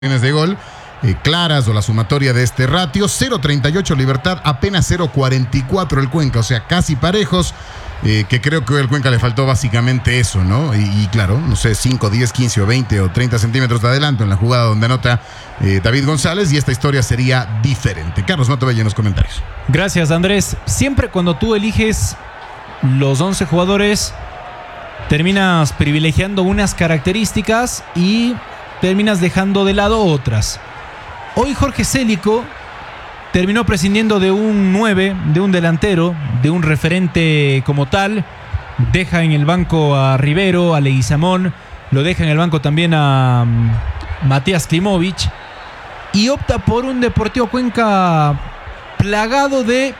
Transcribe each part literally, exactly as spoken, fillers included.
de gol eh, claras o la sumatoria de este ratio. Cero treinta y ocho Libertad, apenas cero cuarenta y cuatro el Cuenca, o sea, casi parejos, eh, que creo que al Cuenca le faltó básicamente eso, ¿no? Y, y claro, no sé, cinco, diez, quince o veinte o treinta centímetros de adelanto en la jugada donde anota eh, David González, y esta historia sería diferente. Carlos Matobella en los comentarios. Gracias, Andrés. Siempre cuando tú eliges los once jugadores, terminas privilegiando unas características y terminas dejando de lado otras. Hoy Jorge Célico terminó prescindiendo de un nueve, de un delantero, de un referente como tal. Deja en el banco a Rivero, a Leguizamón, lo deja en el banco también a um, Matías Klimovic, y opta por un Deportivo Cuenca plagado de,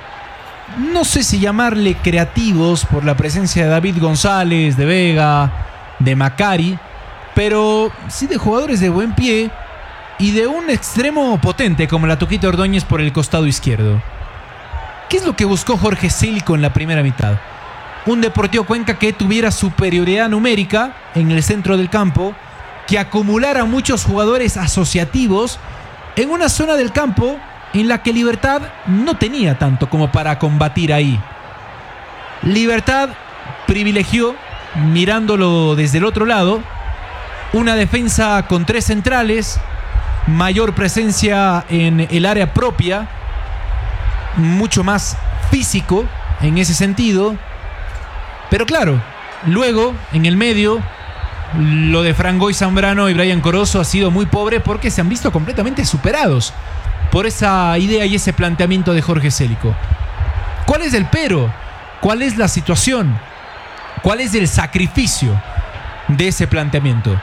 no sé si llamarle creativos, por la presencia de David González, de Vega, de Macari, pero sí de jugadores de buen pie y de un extremo potente como la Tuquita Ordóñez por el costado izquierdo. ¿Qué es lo que buscó Jorge Célico en la primera mitad? Un Deportivo Cuenca que tuviera superioridad numérica en el centro del campo, que acumulara muchos jugadores asociativos en una zona del campo en la que Libertad no tenía tanto como para combatir ahí. Libertad privilegió, mirándolo desde el otro lado, una defensa con tres centrales, mayor presencia en el área propia, mucho más físico en ese sentido. Pero claro, luego en el medio, lo de Frangoy Zambrano y Brian Corozo ha sido muy pobre porque se han visto completamente superados por esa idea y ese planteamiento de Jorge Célico. ¿Cuál es el pero? ¿Cuál es la situación? ¿Cuál es el sacrificio de ese planteamiento?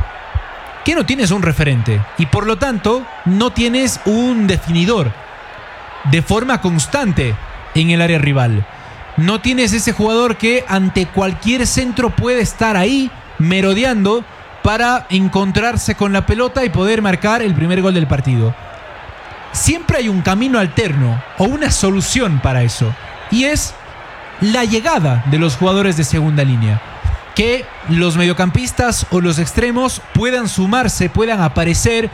Que no tienes un referente y por lo tanto no tienes un definidor de forma constante en el área rival. No tienes ese jugador que ante cualquier centro puede estar ahí merodeando para encontrarse con la pelota y poder marcar el primer gol del partido. Siempre hay un camino alterno o una solución para eso, y es la llegada de los jugadores de segunda línea. Que los mediocampistas o los extremos puedan sumarse, puedan aparecer,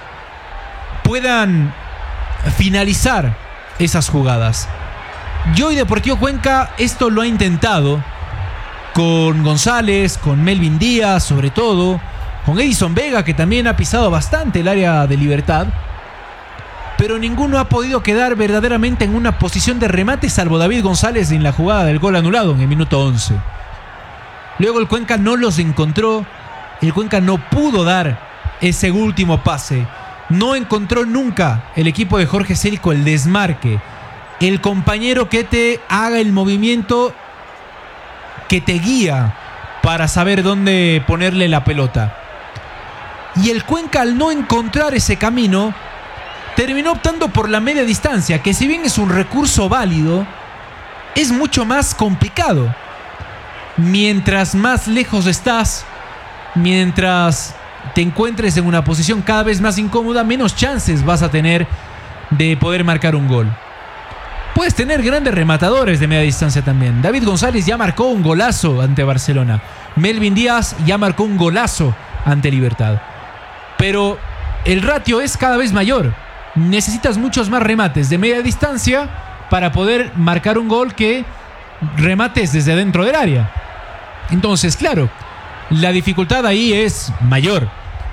puedan finalizar esas jugadas. Y hoy Deportivo Cuenca esto lo ha intentado con González, con Melvin Díaz sobre todo, con Edison Vega, que también ha pisado bastante el área de Libertad, pero ninguno ha podido quedar verdaderamente en una posición de remate, salvo David González en la jugada del gol anulado en el minuto once. Luego el Cuenca no los encontró, el Cuenca no pudo dar ese último pase, no encontró nunca el equipo de Jorge Célico el desmarque, el compañero que te haga el movimiento, que te guía para saber dónde ponerle la pelota. Y el Cuenca, al no encontrar ese camino, terminó optando por la media distancia, que si bien es un recurso válido, es mucho más complicado. Mientras más lejos estás, mientras te encuentres en una posición cada vez más incómoda, menos chances vas a tener de poder marcar un gol. Puedes tener grandes rematadores de media distancia también. David González ya marcó un golazo ante Barcelona. Melvin Díaz ya marcó un golazo ante Libertad. Pero el ratio es cada vez mayor. Necesitas muchos más remates de media distancia para poder marcar un gol que remates desde dentro del área. Entonces, claro, la dificultad ahí es mayor.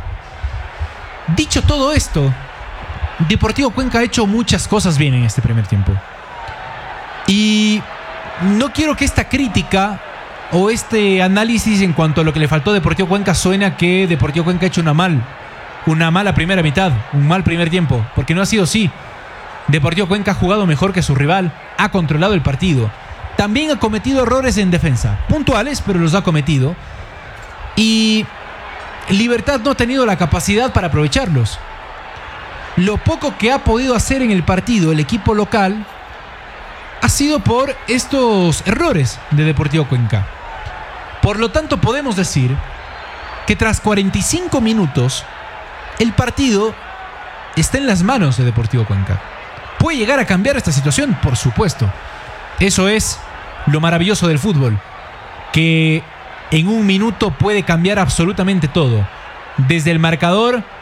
Dicho todo esto, Deportivo Cuenca ha hecho muchas cosas bien en este primer tiempo. Y no quiero que esta crítica o este análisis en cuanto a lo que le faltó a Deportivo Cuenca suene a que Deportivo Cuenca ha hecho una mal, una mala primera mitad, un mal primer tiempo, porque no ha sido así. Deportivo Cuenca ha jugado mejor que su rival, ha controlado el partido. También ha cometido errores en defensa, puntuales, pero los ha cometido. Y Libertad no ha tenido la capacidad para aprovecharlos. Lo poco que ha podido hacer en el partido el equipo local ha sido por estos errores de Deportivo Cuenca. Por lo tanto, podemos decir que tras cuarenta y cinco minutos, el partido está en las manos de Deportivo Cuenca. ¿Puede llegar a cambiar esta situación? Por supuesto. Eso es lo maravilloso del fútbol, que en un minuto puede cambiar absolutamente todo. Desde el marcador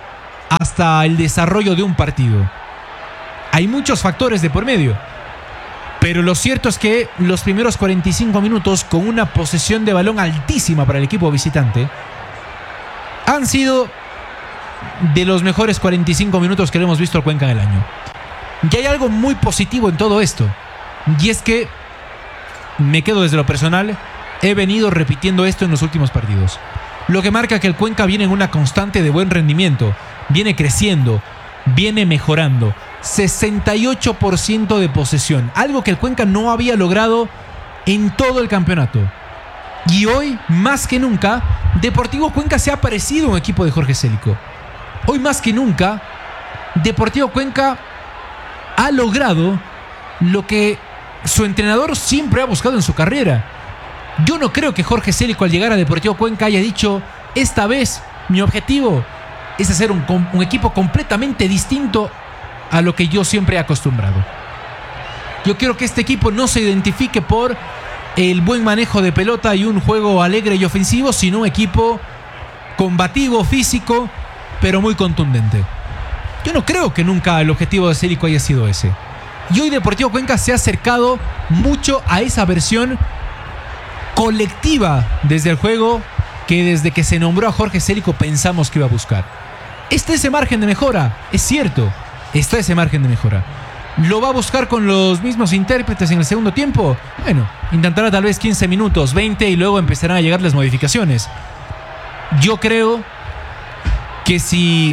hasta el desarrollo de un partido. Hay muchos factores de por medio, pero lo cierto es que los primeros cuarenta y cinco minutos, con una posesión de balón altísima para el equipo visitante, han sido de los mejores cuarenta y cinco minutos que le hemos visto al Cuenca en el año. Y hay algo muy positivo en todo esto, y es que, me quedo desde lo personal, he venido repitiendo esto en los últimos partidos, lo que marca que el Cuenca viene en una constante de buen rendimiento, viene creciendo, viene mejorando. sesenta y ocho por ciento de posesión, algo que el Cuenca no había logrado en todo el campeonato. Y hoy, más que nunca, Deportivo Cuenca se ha parecido a un equipo de Jorge Célico. Hoy más que nunca, Deportivo Cuenca ha logrado lo que su entrenador siempre ha buscado en su carrera. Yo no creo que Jorge Célico, al llegar a Deportivo Cuenca, haya dicho: esta vez mi objetivo es hacer un, un equipo completamente distinto a lo que yo siempre he acostumbrado. Yo quiero que este equipo no se identifique por el buen manejo de pelota y un juego alegre y ofensivo, sino un equipo combativo, físico, pero muy contundente. Yo no creo que nunca el objetivo de Célico haya sido ese. Y hoy Deportivo Cuenca se ha acercado mucho a esa versión colectiva desde el juego que desde que se nombró a Jorge Célico pensamos que iba a buscar. Está ese margen de mejora, es cierto, está ese margen de mejora. ¿Lo va a buscar con los mismos intérpretes en el segundo tiempo? Bueno, intentará tal vez quince minutos, veinte, y luego empezarán a llegar las modificaciones. Yo creo que si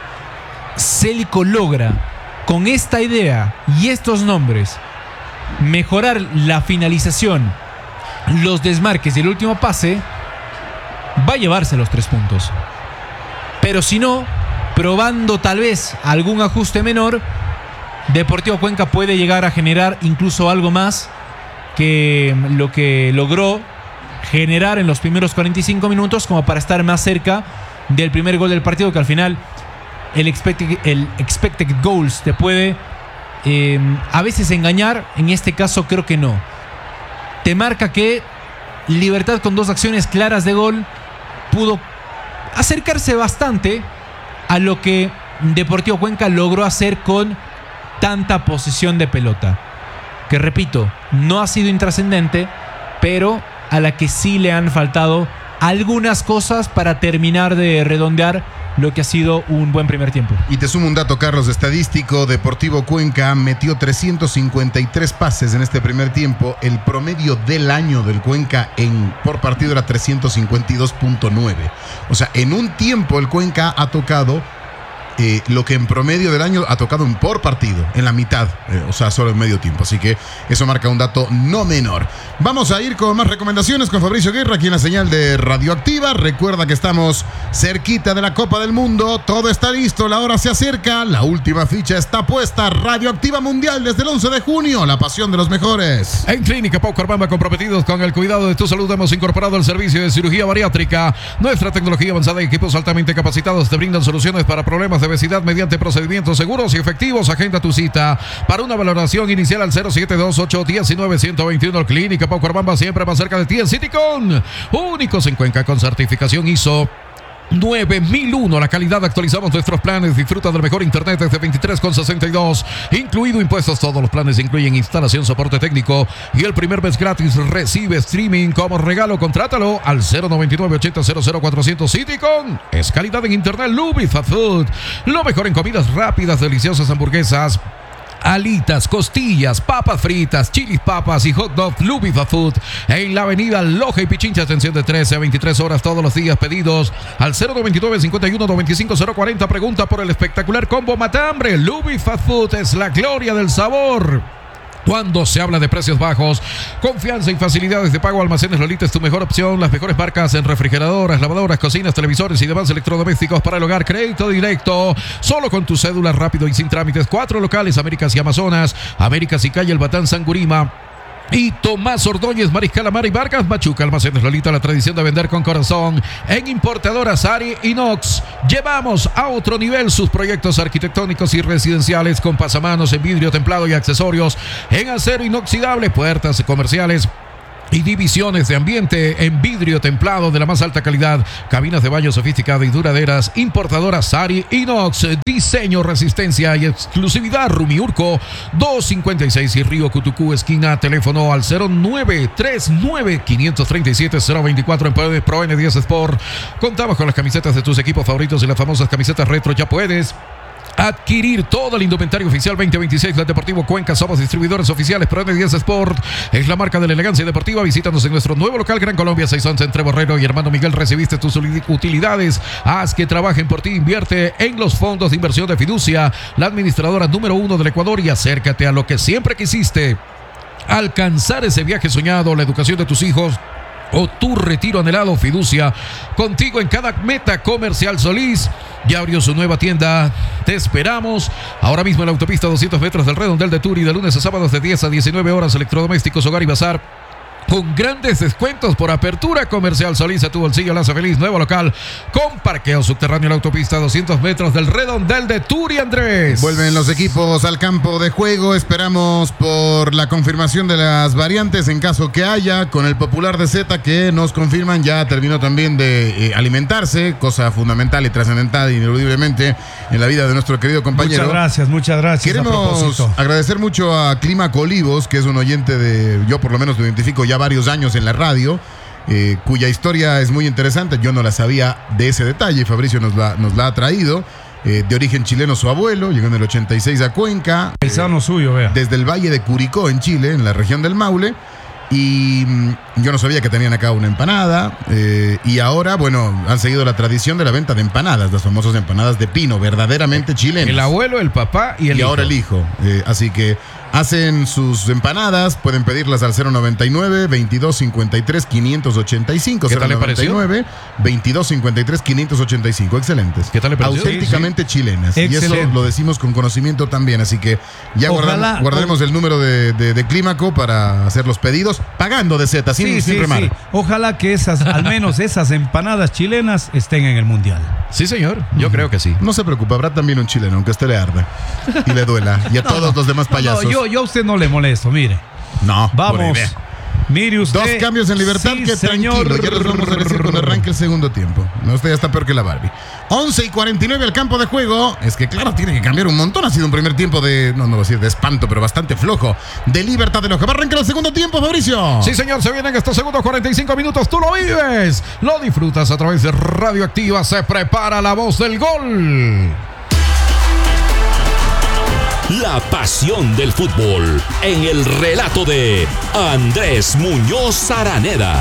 Célico logra, con esta idea y estos nombres, mejorar la finalización, los desmarques y el último pase, va a llevarse los tres puntos. Pero si no, probando tal vez algún ajuste menor, Deportivo Cuenca puede llegar a generar incluso algo más que lo que logró generar en los primeros cuarenta y cinco minutos, como para estar más cerca del primer gol del partido, que al final el expected, el expected goals te puede eh, a veces engañar. En este caso creo que no. Te marca que Libertad, con dos acciones claras de gol, pudo acercarse bastante a lo que Deportivo Cuenca logró hacer con tanta posesión de pelota, que repito, no ha sido intrascendente, pero a la que sí le han faltado algunas cosas para terminar de redondear lo que ha sido un buen primer tiempo. Y te sumo un dato, Carlos, estadístico. Deportivo Cuenca metió trescientos cincuenta y tres pases en este primer tiempo. El promedio del año del Cuenca en, por partido era trescientos cincuenta y dos punto nueve. O sea, en un tiempo el Cuenca ha tocado Eh, lo que en promedio del año ha tocado en por partido, en la mitad, eh, o sea, solo en medio tiempo. Así que eso marca un dato no menor. Vamos a ir con más recomendaciones con Fabricio Guerra aquí en la señal de Radioactiva. Recuerda que estamos cerquita de la Copa del Mundo. Todo está listo, la hora se acerca, la última ficha está puesta. Radioactiva Mundial desde el once de junio, la pasión de los mejores. En Clínica Pau Carbamba, comprometidos con el cuidado de tu salud, hemos incorporado el servicio de cirugía bariátrica. Nuestra tecnología avanzada y equipos altamente capacitados te brindan soluciones para problemas de obesidad mediante procedimientos seguros y efectivos. Agenda tu cita para una valoración inicial al cero siete dos ocho uno nueve uno dos uno. Clínica Pau Carbamba, siempre más cerca de ti en Citycon. Únicos en Cuenca con certificación I S O nueve mil uno. La calidad, actualizamos nuestros planes. Disfruta del mejor internet desde veintitrés con sesenta y dos, incluido impuestos. Todos los planes incluyen instalación, soporte técnico y el primer mes gratis. Recibe streaming como regalo. Contrátalo al cero noventa y nueve ochenta cero cero cuatrocientos. Citycon es calidad en internet. Luby Fast Food, lo mejor en comidas rápidas, deliciosas hamburguesas, alitas, costillas, papas fritas, chilis papas y hot dog. Luby Fast Food en la avenida Loja y Pichincha. Atención de trece a veintitrés horas todos los días. Pedidos al cero noventa y nueve cincuenta y uno noventa y cinco cero cuarenta. Pregunta por el espectacular combo Matambre. Luby Fast Food es la gloria del sabor. Cuando se habla de precios bajos, confianza y facilidades de pago, Almacenes Lolita es tu mejor opción. Las mejores marcas en refrigeradoras, lavadoras, cocinas, televisores y demás electrodomésticos para el hogar. Crédito directo, solo con tu cédula, rápido y sin trámites. Cuatro locales: Américas y Amazonas, Américas y Calle El Batán, Sangurima y Tomás Ordóñez, Mariscal Amar y Vargas, Machuca. Almacenes Lolita, la tradición de vender con corazón. En importadoras Ari Inox, llevamos a otro nivel sus proyectos arquitectónicos y residenciales con pasamanos en vidrio templado y accesorios en acero inoxidable, puertas comerciales y divisiones de ambiente en vidrio templado de la más alta calidad, cabinas de baño sofisticadas y duraderas, importadoras Sari Inox, diseño, resistencia y exclusividad. Rumiurco doscientos cincuenta y seis y Río Cutucú esquina, teléfono al cero nueve tres nueve, cinco tres siete, cero dos cuatro. En Pro N diez Sport contamos con las camisetas de tus equipos favoritos y las famosas camisetas retro. Ya puedes adquirir todo el indumentario oficial veinte veintiséis del Deportivo Cuenca. Somos distribuidores oficiales. Pro N diez Sport es la marca de la elegancia deportiva. Visítanos en nuestro nuevo local Gran Colombia seiscientos once entre Borrero y Hermano Miguel. Recibiste tus utilidades. Haz que trabajen por ti. Invierte en los fondos de inversión de Fiducia, la administradora número uno del Ecuador, y acércate a lo que siempre quisiste: alcanzar ese viaje soñado, la educación de tus hijos o tu retiro anhelado. Fiducia, contigo en cada meta. Comercial Solís ya abrió su nueva tienda. Te esperamos ahora mismo en la autopista doscientos metros del Redondel de Turi, de lunes a sábados de diez a diecinueve horas. Electrodomésticos, hogar y bazar con grandes descuentos por apertura. Comercial Solís, a tu bolsillo lanza feliz. Nuevo local con parqueo subterráneo en la autopista doscientos metros del Redondel de Turi, Andrés. Vuelven los equipos al campo de juego. Esperamos por la confirmación de las variantes en caso que haya, con el Popular de Z, que nos confirman ya terminó también de eh, alimentarse, cosa fundamental y trascendental ineludiblemente en la vida de nuestro querido compañero. Muchas gracias, muchas gracias. Queremos agradecer mucho a Clima Colivos, que es un oyente de, yo por lo menos lo identifico ya varios años en la radio, eh, cuya historia es muy interesante. Yo no la sabía de ese detalle, Fabricio nos la, nos la ha traído. Eh, de origen chileno su abuelo, llegó en el ochenta y seis a Cuenca. El sano eh, suyo, vea. Desde el Valle de Curicó, en Chile, en la región del Maule. Y mmm, yo no sabía que tenían acá una empanada. Eh, y ahora, bueno, han seguido la tradición de la venta de empanadas, las famosas empanadas de pino, verdaderamente chilenas. El abuelo, el papá y el y hijo. ahora el hijo. Eh, así que hacen sus empanadas, pueden pedirlas al cero noventa y nueve, veintidós cincuenta y tres, quinientos ochenta y cinco. ¿Qué tal le pareció? cero noventa y nueve, veintidós cincuenta y tres, quinientos ochenta y cinco. Excelentes. ¿Qué tal le pareció? Auténticamente Sí, sí. chilenas. Excelente. Y eso lo decimos con conocimiento también. Así que ya Ojalá, guardamos, guardaremos el número de, de, de Clímaco para hacer los pedidos, pagando de Z, sin, Sí, sin sí, remar. sí. Ojalá que esas, al menos esas empanadas chilenas estén en el Mundial. Sí, señor. Yo creo que sí. No se preocupe, habrá también un chileno, aunque a usted le arda y le duela. Y a No, todos no, los demás no, payasos. No, yo, yo a usted no le molesto, mire. No, Vamos. por ahí, Mire usted. dos cambios en Libertad, Sí, que señor. tranquilo, ya los vamos a decir cuando arranque el segundo tiempo. No, usted ya está peor que la Barbie. once y cuarenta y nueve al campo de juego. Es que claro, tiene que cambiar un montón. Ha sido un primer tiempo de, no, no voy a decir de espanto, pero bastante flojo. De Libertad de Loja. Va a arrancar el segundo tiempo, Fabricio. Sí, señor, se vienen estos segundos cuarenta y cinco minutos. Tú lo vives, lo disfrutas a través de Radioactiva. Se prepara la voz del gol. La pasión del fútbol en el relato de Andrés Muñoz Araneda.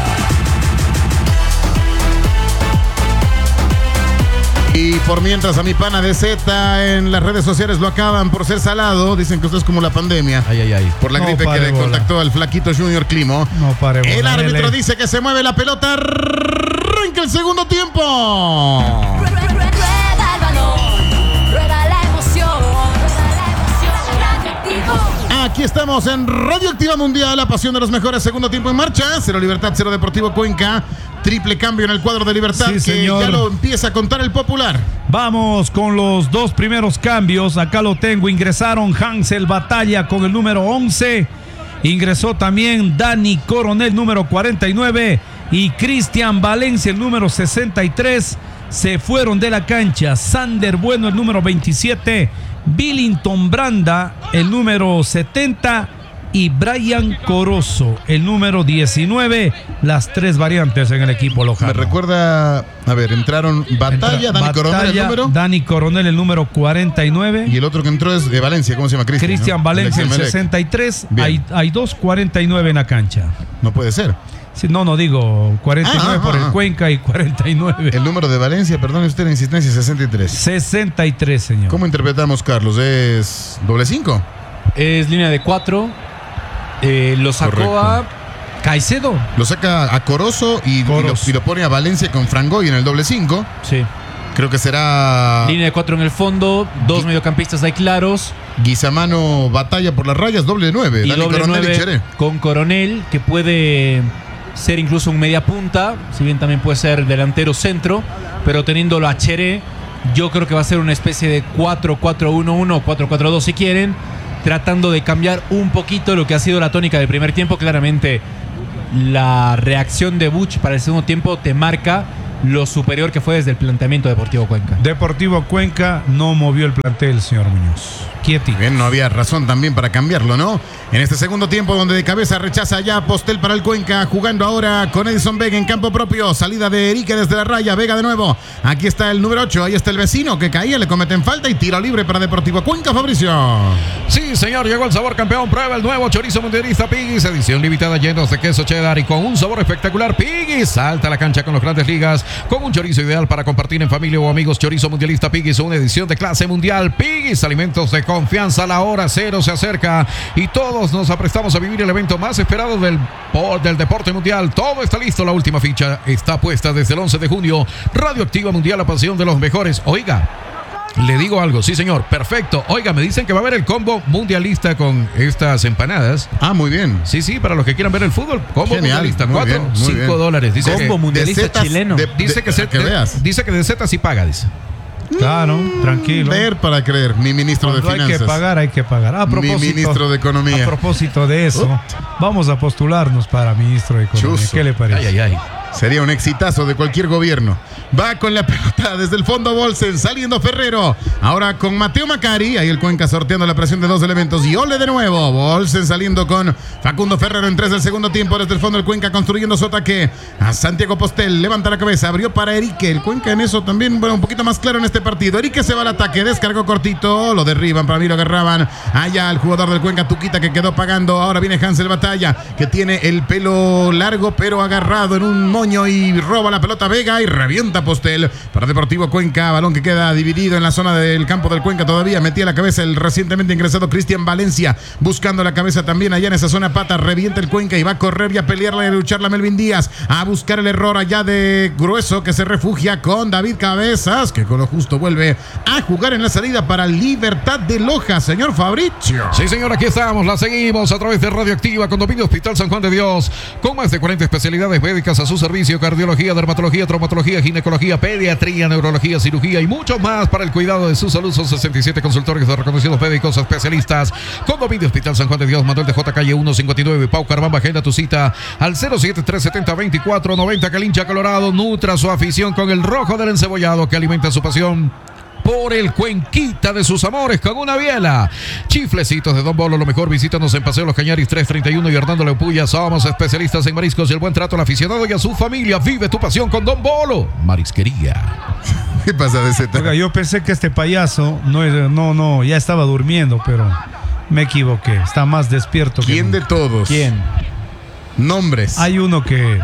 Y por mientras a mi pana de Z en las redes sociales lo acaban por ser salado. Dicen que esto es como la pandemia. Ay, ay, ay. Por la No gripe pare que le bola. contactó al flaquito Junior Climo. No pare bola, El árbitro dele. dice que se mueve la pelota. Arranca el segundo tiempo. Rueda el balón, rueda la emoción, rueda la emoción, radioactivo. Aquí estamos en Radioactiva Mundial, la pasión de los mejores. Segundo tiempo en marcha. Cero Libertad, cero Deportivo Cuenca. Triple cambio en el cuadro de Libertad, Sí, que señor. ya lo empieza a contar el Popular. Vamos con los dos primeros cambios. Acá lo tengo. Ingresaron Hansel Batalla con el número once. Ingresó también Dani Coronel, número cuarenta y nueve. Y Cristian Valencia, el número sesenta y tres. Se fueron de la cancha Sander Bueno, el número veintisiete. Billington Branda, el número setenta. Y Brian Corozo, el número diecinueve. Las tres variantes en el equipo local. Me recuerda, a ver, entraron Batalla, Entra- Dani Coronel, el número. Dani Coronel, el número cuarenta y nueve. Y el otro que entró es de Valencia, ¿cómo se llama? Cristian. Cristian ¿no? Valencia, el Emelec. sesenta y tres. Bien. Hay, hay dos cuarenta y nueve en la cancha. No puede ser. Sí, no, no digo cuarenta y nueve Ah, por ah, el ah. Cuenca y cuarenta y nueve. El número de Valencia, perdón usted la insistencia, sesenta y tres. sesenta y tres, señor. ¿Cómo interpretamos, Carlos? ¿Es doble cinco? Es línea de cuatro. Eh, lo sacó Correcto. a Caicedo. Lo saca a Corozo y, y lo, Corozo. y lo pone a Valencia con Frangoy en el doble cinco. Sí. Creo que será Línea de cuatro en el fondo. Dos mediocampistas ahí claros. Guizamano Batalla por las rayas, doble nueve. Y Dani doble Coronel y nueve Cheré. con Coronel, que puede ser incluso un media punta, si bien también puede ser delantero centro, pero teniéndolo a Cheré, yo creo que va a ser una especie de cuatro cuatro uno uno o cuatro cuatro dos si quieren, tratando de cambiar un poquito lo que ha sido la tónica del primer tiempo. Claramente la reacción de Buch para el segundo tiempo te marca lo superior que fue desde el planteamiento de Deportivo Cuenca. Deportivo Cuenca no movió el plantel, señor Muñoz. Quieti. Bien, no había razón también para cambiarlo, ¿no? En este segundo tiempo, donde de cabeza rechaza ya Postel para el Cuenca, jugando ahora con Edison Vega en campo propio. Salida de Erique desde la raya, Vega de nuevo. Aquí está el número ocho, ahí está el vecino que caía, le cometen falta y tiro libre para Deportivo Cuenca, Fabricio. Sí, señor, llegó el sabor campeón. Prueba el nuevo chorizo mundialista Piggy's, edición limitada llenos de queso cheddar y con un sabor espectacular. Piggy's salta a la cancha con las grandes ligas, con un chorizo ideal para compartir en familia o amigos. Chorizo mundialista Piggy's, una edición de clase mundial. Piggy's, alimentos de confianza. La hora cero se acerca y todos nos aprestamos a vivir el evento más esperado del, del deporte mundial. Todo está listo, la última ficha está puesta desde el once de junio. Radioactiva Mundial, la pasión de los mejores. Oiga, le digo algo, sí señor, perfecto. Oiga, me dicen que va a haber el combo mundialista con estas empanadas. Ah, muy bien. Sí, sí, para los que quieran ver el fútbol. Combo Genial, mundialista, muy cuatro, bien, muy cinco bien. dólares. Dice Combo que, mundialista de Zetas, chileno. de- dice que, de- se- que veas. dice que de Z sí paga, dice. Claro, tranquilo. Ver para creer, mi ministro Cuando de hay Finanzas. que pagar, hay que pagar. A propósito, Mi ministro de Economía. A propósito de eso, vamos a postularnos para ministro de Economía. Chuzo. ¿Qué le parece? Ay, ay, ay. Sería un exitazo de cualquier gobierno. Va con la pelota desde el fondo Bolsen, saliendo Ferrero. Ahora con Mateo Macari. Ahí el Cuenca sorteando la presión de dos elementos. Y ole de nuevo. Bolsen saliendo con Facundo Ferrero en tres del segundo tiempo. Desde el fondo el Cuenca construyendo su ataque. A Santiago Postel. Levanta la cabeza. Abrió para Erique. El Cuenca en eso también, bueno, un poquito más claro en este partido. Erique se va al ataque. Descargó cortito. Lo derriban. Para mí lo agarraban. Allá el jugador del Cuenca, Tuquita, que quedó pagando. Ahora viene Hansel Batalla, que tiene el pelo largo, pero agarrado en un moño y roba la pelota Vega y revienta Postel para Deportivo Cuenca. Balón que queda dividido en la zona del campo del Cuenca todavía. Metía la cabeza el recientemente ingresado Cristian Valencia, buscando la cabeza también allá en esa zona pata. Revienta el Cuenca y va a correr y a pelearla y a lucharla Melvin Díaz, a buscar el error allá de Grueso, que se refugia con David Cabezas, que con lo justo vuelve a jugar en la salida para Libertad de Loja. Señor Fabricio. Sí, señor, aquí estamos, la seguimos a través de Radioactiva, Condominio Hospital San Juan de Dios, con más de cuarenta especialidades médicas a su servicio: cardiología, dermatología, traumatología, ginecología, pediatría, neurología, cirugía y mucho más para el cuidado de su salud. Son sesenta y siete consultorios de reconocidos médicos especialistas. Condominio Hospital San Juan de Dios, Manuel de J, calle ciento cincuenta y nueve, Pau Carvamba. Agenda tu cita al cero siete tres siete cero veinticuatro noventa. Calincha, Colorado. Nutra su afición con el rojo del encebollado, que alimenta su pasión por el Cuenquita de sus amores con una biela. Chiflecitos de Don Bolo, lo mejor. Visítanos en Paseo Los Cañaris trescientos treinta y uno y Hernando Leopuya. Somos especialistas en mariscos y el buen trato al aficionado y a su familia. Vive tu pasión con Don Bolo Marisquería. ¿Qué pasa de Z? Oiga, yo pensé que este payaso no, era- no, no, ya estaba durmiendo, pero me equivoqué. Está más despierto que ¿Quién de nunca. todos? ¿Quién? Nombres. Hay uno que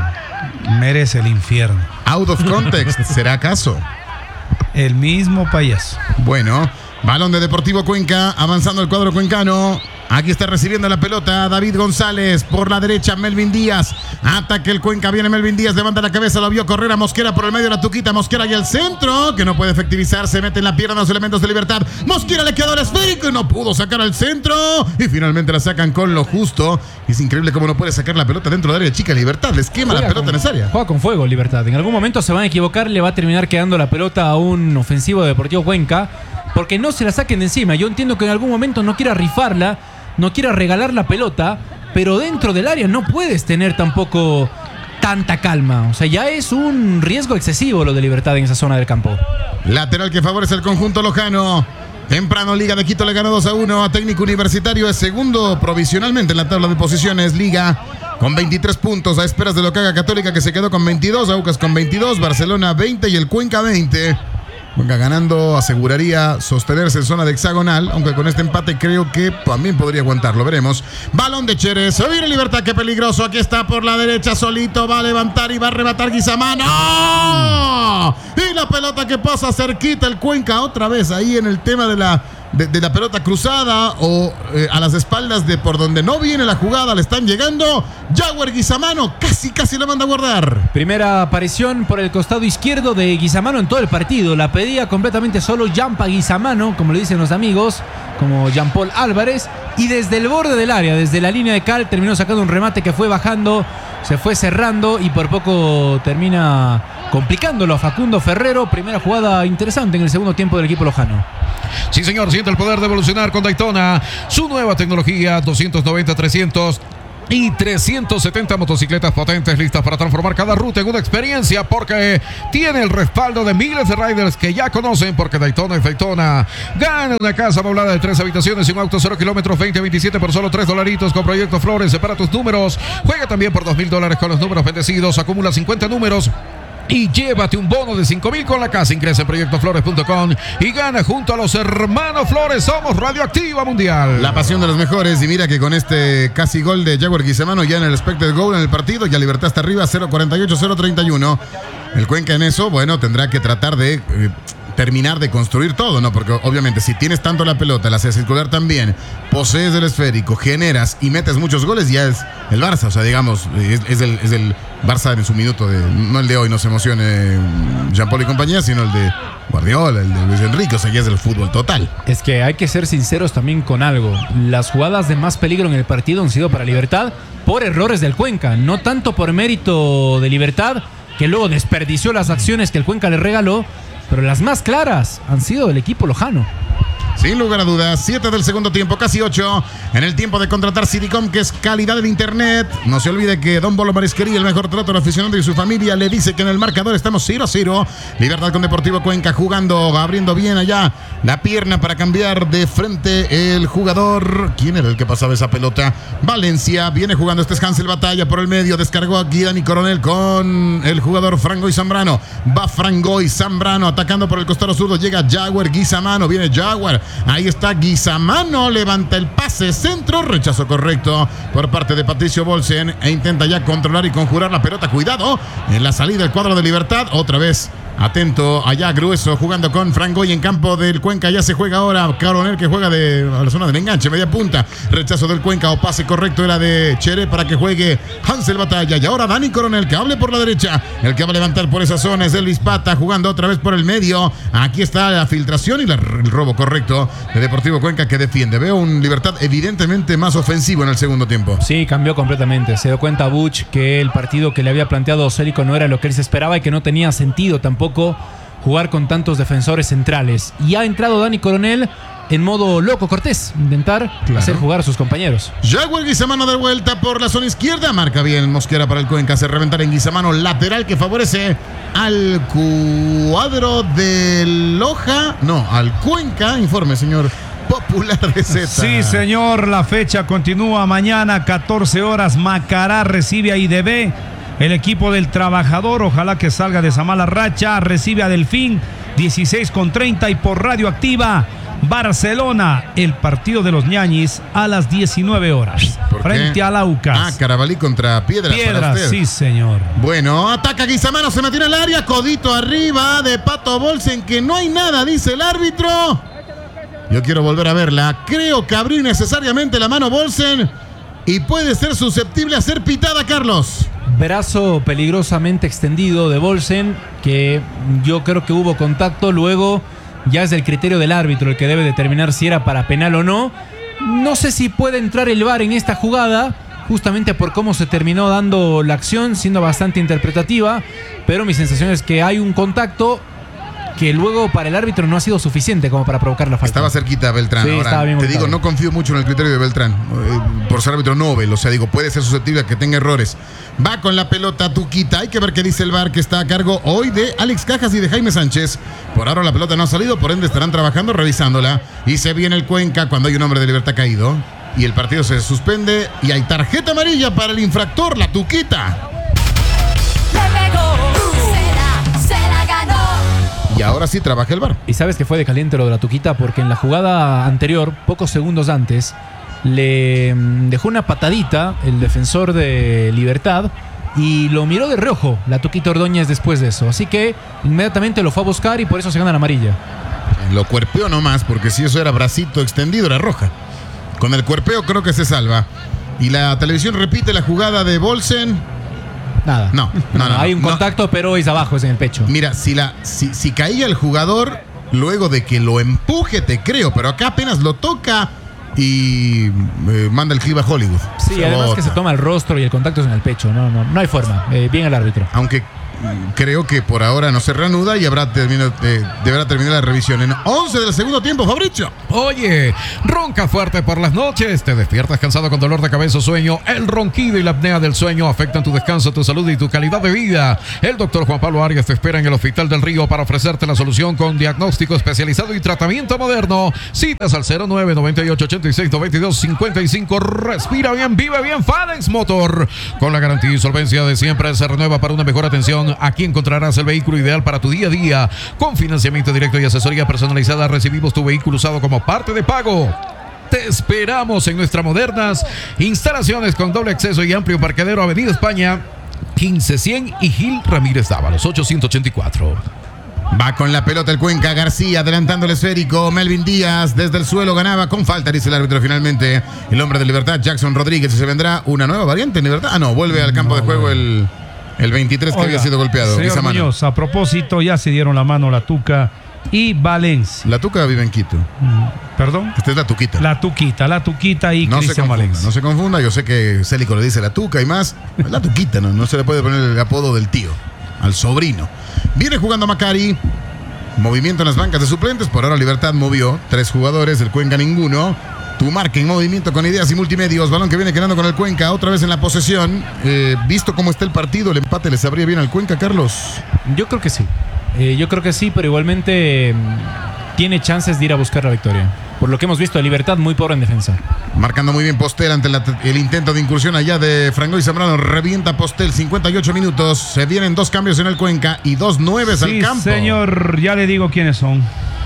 merece el infierno. Out of context. ¿Será acaso? El mismo payaso. Bueno, balón de Deportivo Cuenca, avanzando el cuadro cuencano. Aquí está recibiendo la pelota David González, por la derecha Melvin Díaz. Ataque el Cuenca, viene Melvin Díaz, levanta la cabeza, lo vio correr a Mosquera por el medio de la Tuquita. Mosquera y el centro, que no puede efectivizarse, mete en la pierna los elementos de Libertad. Mosquera le quedó el esférico y no pudo sacar al centro. Y finalmente la sacan con lo justo. Es increíble cómo no puede sacar la pelota dentro del área chica. Libertad les quema la Juega pelota con- en esa área. Juega con fuego, Libertad. En algún momento se van a equivocar, le va a terminar quedando la pelota a un ofensivo de Deportivo Cuenca, porque no se la saquen de encima. Yo entiendo que en algún momento no quiera rifarla, no quiera regalar la pelota, pero dentro del área no puedes tener tampoco tanta calma. O sea, ya es un riesgo excesivo lo de Libertad en esa zona del campo. Lateral que favorece el conjunto lojano. Temprano Liga de Quito le ganó dos a uno a Técnico Universitario. Es segundo provisionalmente en la tabla de posiciones. Liga con veintitrés puntos, a esperas de lo que haga Católica, que se quedó con veintidós. Aucas con veintidós, Barcelona veinte y el Cuenca veinte. Cuenca ganando aseguraría sostenerse en zona de hexagonal, aunque con este empate creo que también podría aguantarlo, veremos. Balón de Cheres, se viene Libertad, qué peligroso, aquí está por la derecha solito, va a levantar y va a arrebatar Guizamán. ¡No! Y la pelota que pasa cerquita el Cuenca, otra vez ahí en el tema de la, de, de la pelota cruzada o eh, a las espaldas de por donde no viene la jugada, le están llegando. Jaguar Guizamano casi casi la manda a guardar. Primera aparición por el costado izquierdo de Guizamano en todo el partido. La pedía completamente solo Jampa Guizamano, como le dicen los amigos, como Jean Paul Álvarez. Y desde el borde del área, desde la línea de cal, terminó sacando un remate que fue bajando, se fue cerrando y por poco termina complicándolo a Facundo Ferrero. Primera jugada interesante en el segundo tiempo del equipo lojano. Sí, señor, siente el poder de evolucionar con Daytona. Su nueva tecnología doscientos noventa trescientos y trescientas setenta motocicletas potentes listas para transformar cada ruta en una experiencia, porque tiene el respaldo de miles de riders que ya conocen, porque Daytona y Daytona gana una casa poblada de tres habitaciones y un auto cero kilómetros veinte veintisiete por solo tres dolaritos con Proyecto Flores. Separa tus números, juega también por dos mil dólares con los números bendecidos, acumula cincuenta números y llévate un bono de cinco mil con la casa. Ingresa en proyecto flores punto com y gana junto a los hermanos Flores. Somos Radioactiva Mundial. La pasión de los mejores. Y mira que con este casi gol de Jaguar Guizamano ya en el expected goal en el partido, ya Libertad está arriba, cero cuarenta y ocho, cero treinta y uno. El Cuenca en eso, bueno, tendrá que tratar de eh, terminar de construir todo, ¿no? Porque obviamente si tienes tanto la pelota, la haces circular también, posees el esférico, generas y metes muchos goles, ya es el Barça. O sea, digamos, es, es, el, es el Barça en su minuto, de, no el de hoy, no se emocione Jean-Paul y compañía, sino el de Guardiola, el de Luis Enrique. O sea, ya es el fútbol total. Es que hay que ser sinceros también con algo. Las jugadas de más peligro en el partido han sido para Libertad por errores del Cuenca, no tanto por mérito de Libertad, que luego desperdició las acciones que el Cuenca le regaló, pero las más claras han sido del equipo lojano. Sin lugar a dudas, siete del segundo tiempo, casi ocho. En el tiempo de contratar Citycom, que es calidad del internet. No se olvide que Don Bolo Marisquería, el mejor trato al aficionado y su familia, le dice que en el marcador estamos cero a cero. Libertad con Deportivo Cuenca jugando, abriendo bien allá la pierna para cambiar de frente el jugador. ¿Quién era el que pasaba esa pelota? Valencia viene jugando. Este es Hansel Batalla por el medio. Descargó aquí Dani Coronel con el jugador Frangoy Zambrano. Va Frangoy Zambrano atacando por el costado zurdo. Llega Jaguar Guizamano. Viene Jaguar. Ahí está Guizamano, levanta el pase centro, rechazo correcto por parte de Patricio Bolsen e intenta ya controlar y conjurar la pelota. Cuidado en la salida del cuadro de Libertad, otra vez atento allá Grueso jugando con Frangoy en campo del Cuenca. Ya se juega ahora Coronel, que juega de a la zona del enganche, media punta. Rechazo del Cuenca o pase correcto era de Chere para que juegue Hansel Batalla. Y ahora Dani Coronel, que hable por la derecha. El que va a levantar por esa zona es Elvis Pata, jugando otra vez por el medio. Aquí está la filtración y la, el robo correcto de Deportivo Cuenca, que defiende. Veo un Libertad evidentemente más ofensivo en el segundo tiempo. Sí, cambió completamente. Se dio cuenta Butch que el partido que le había planteado Célico no era lo que él se esperaba y que no tenía sentido tampoco jugar con tantos defensores centrales. Y ha entrado Dani Coronel en modo loco Cortés, intentar claro. hacer jugar a sus compañeros. Jaguar Guizamano de vuelta por la zona izquierda, marca bien Mosquera para el Cuenca, hace reventar en Guizamano, lateral que favorece al cuadro de Loja, no, al Cuenca. Informe, señor Popular de Z. Sí, señor, la fecha continúa mañana, catorce horas, Macará recibe a I D B. El equipo del Trabajador, ojalá que salga de esa mala racha, recibe a Delfín, dieciséis con treinta, y por Radioactiva, Barcelona, el partido de los ñañis a las diecinueve horas, frente a Laucas. Ah, Carabalí contra Piedras. Piedras, sí, señor. Bueno, ataca Guizamano, se metió en el área, codito arriba de Pato Bolsen, que no hay nada, dice el árbitro. Yo quiero volver a verla. Creo que abrir necesariamente la mano Bolsen y puede ser susceptible a ser pitada, Carlos. Brazo peligrosamente extendido de Bolsen, que yo creo que hubo contacto. Luego ya es el criterio del árbitro el que debe determinar si era para penal o no. No sé si puede entrar el V A R en esta jugada, justamente por cómo se terminó dando la acción, siendo bastante interpretativa, pero mi sensación es que hay un contacto que luego para el árbitro no ha sido suficiente como para provocar la falta. Estaba cerquita Beltrán. Sí, Ahora, estaba bien te ubicado. digo, no confío mucho en el criterio de Beltrán, eh, por ser árbitro Nobel. O sea, digo, puede ser susceptible a que tenga errores. Va con la pelota Tuquita. Hay que ver qué dice el V A R, que está a cargo hoy de Alex Cajas y de Jaime Sánchez. Por ahora la pelota no ha salido, por ende estarán trabajando, revisándola. Y se viene el Cuenca cuando hay un hombre de Libertad caído. Y el partido se suspende y hay tarjeta amarilla para el infractor, la Tuquita. Le pegó, se la, se la ganó. Y ahora sí trabaja el V A R. Y sabes que fue de caliente lo de la Tuquita, porque en la jugada anterior, pocos segundos antes, le dejó una patadita el defensor de Libertad y lo miró de reojo la Tuquita Ordóñez después de eso. Así que inmediatamente lo fue a buscar y por eso se gana la amarilla. Lo cuerpeó nomás, porque si eso era bracito extendido, era roja. Con el cuerpeo creo que se salva. Y la televisión repite la jugada de Bolsen. Nada. No, no, no. Hay un no. contacto, pero es abajo, es en el pecho. Mira, si, la, si, si caía el jugador, luego de que lo empuje, te creo, pero acá apenas lo toca y eh, manda el clip a Hollywood. Sí, se además bota. que se toma el rostro y el contacto es en el pecho. No, no, no hay forma. Eh, bien el árbitro. Aunque mm, creo que por ahora no se reanuda y habrá termina, eh, deberá terminar la revisión en once del segundo tiempo, Fabricio. Oye, ronca fuerte por las noches, te despiertas cansado con dolor de cabeza o sueño. El ronquido y la apnea del sueño afectan tu descanso, tu salud y tu calidad de vida. El doctor Juan Pablo Arias te espera en el Hospital del Río para ofrecerte la solución con diagnóstico especializado y tratamiento moderno. Citas al cero nueve noventa y ocho ochenta y seis noventa y dos cincuenta y cinco. Respira bien, vive bien, Fadex Motor. Con la garantía y solvencia de siempre, se renueva para una mejor atención. Aquí encontrarás el vehículo ideal para tu día a día. Con financiamiento directo y asesoría personalizada, recibimos tu vehículo usado como parte de pago. Te esperamos en nuestras modernas instalaciones con doble acceso y amplio parqueadero, Avenida España quince cien y Gil Ramírez Dávalos ochocientos ochenta y cuatro. Va con la pelota el Cuenca, García adelantando el esférico, Melvin Díaz desde el suelo ganaba con falta, dice el árbitro finalmente. El hombre de Libertad, Jackson Rodríguez, se vendrá una nueva variante en Libertad. Ah, no, vuelve al campo no, de juego no. el, el veintitrés que Oiga, había sido golpeado. Señor Muñoz, a propósito, ya se dieron la mano la Tuca y Valencia. La Tuca vive en Quito. ¿Perdón? Esta es la Tuquita. La Tuquita, la Tuquita y no Cristian Valencia. No se confunda, yo sé que Célico le dice la Tuca y más. La Tuquita, no, no se le puede poner el apodo del tío, al sobrino. Viene jugando Macari. Movimiento en las bancas de suplentes. Por ahora Libertad movió tres jugadores, el Cuenca ninguno. Tu marca en movimiento con ideas y multimedios. Balón que viene quedando con el Cuenca. Otra vez en la posesión. Eh, visto cómo está el partido, ¿el empate le sabría bien al Cuenca, Carlos? Yo creo que sí. Eh, yo creo que sí, pero igualmente eh, tiene chances de ir a buscar la victoria. Por lo que hemos visto, Libertad muy pobre en defensa. Marcando muy bien Postel ante la, el intento de incursión allá de Frangoy Zambrano. Revienta Postel, cincuenta y ocho minutos. Se vienen dos cambios en el Cuenca y dos nueves sí, al campo. Señor, ya le digo quiénes son.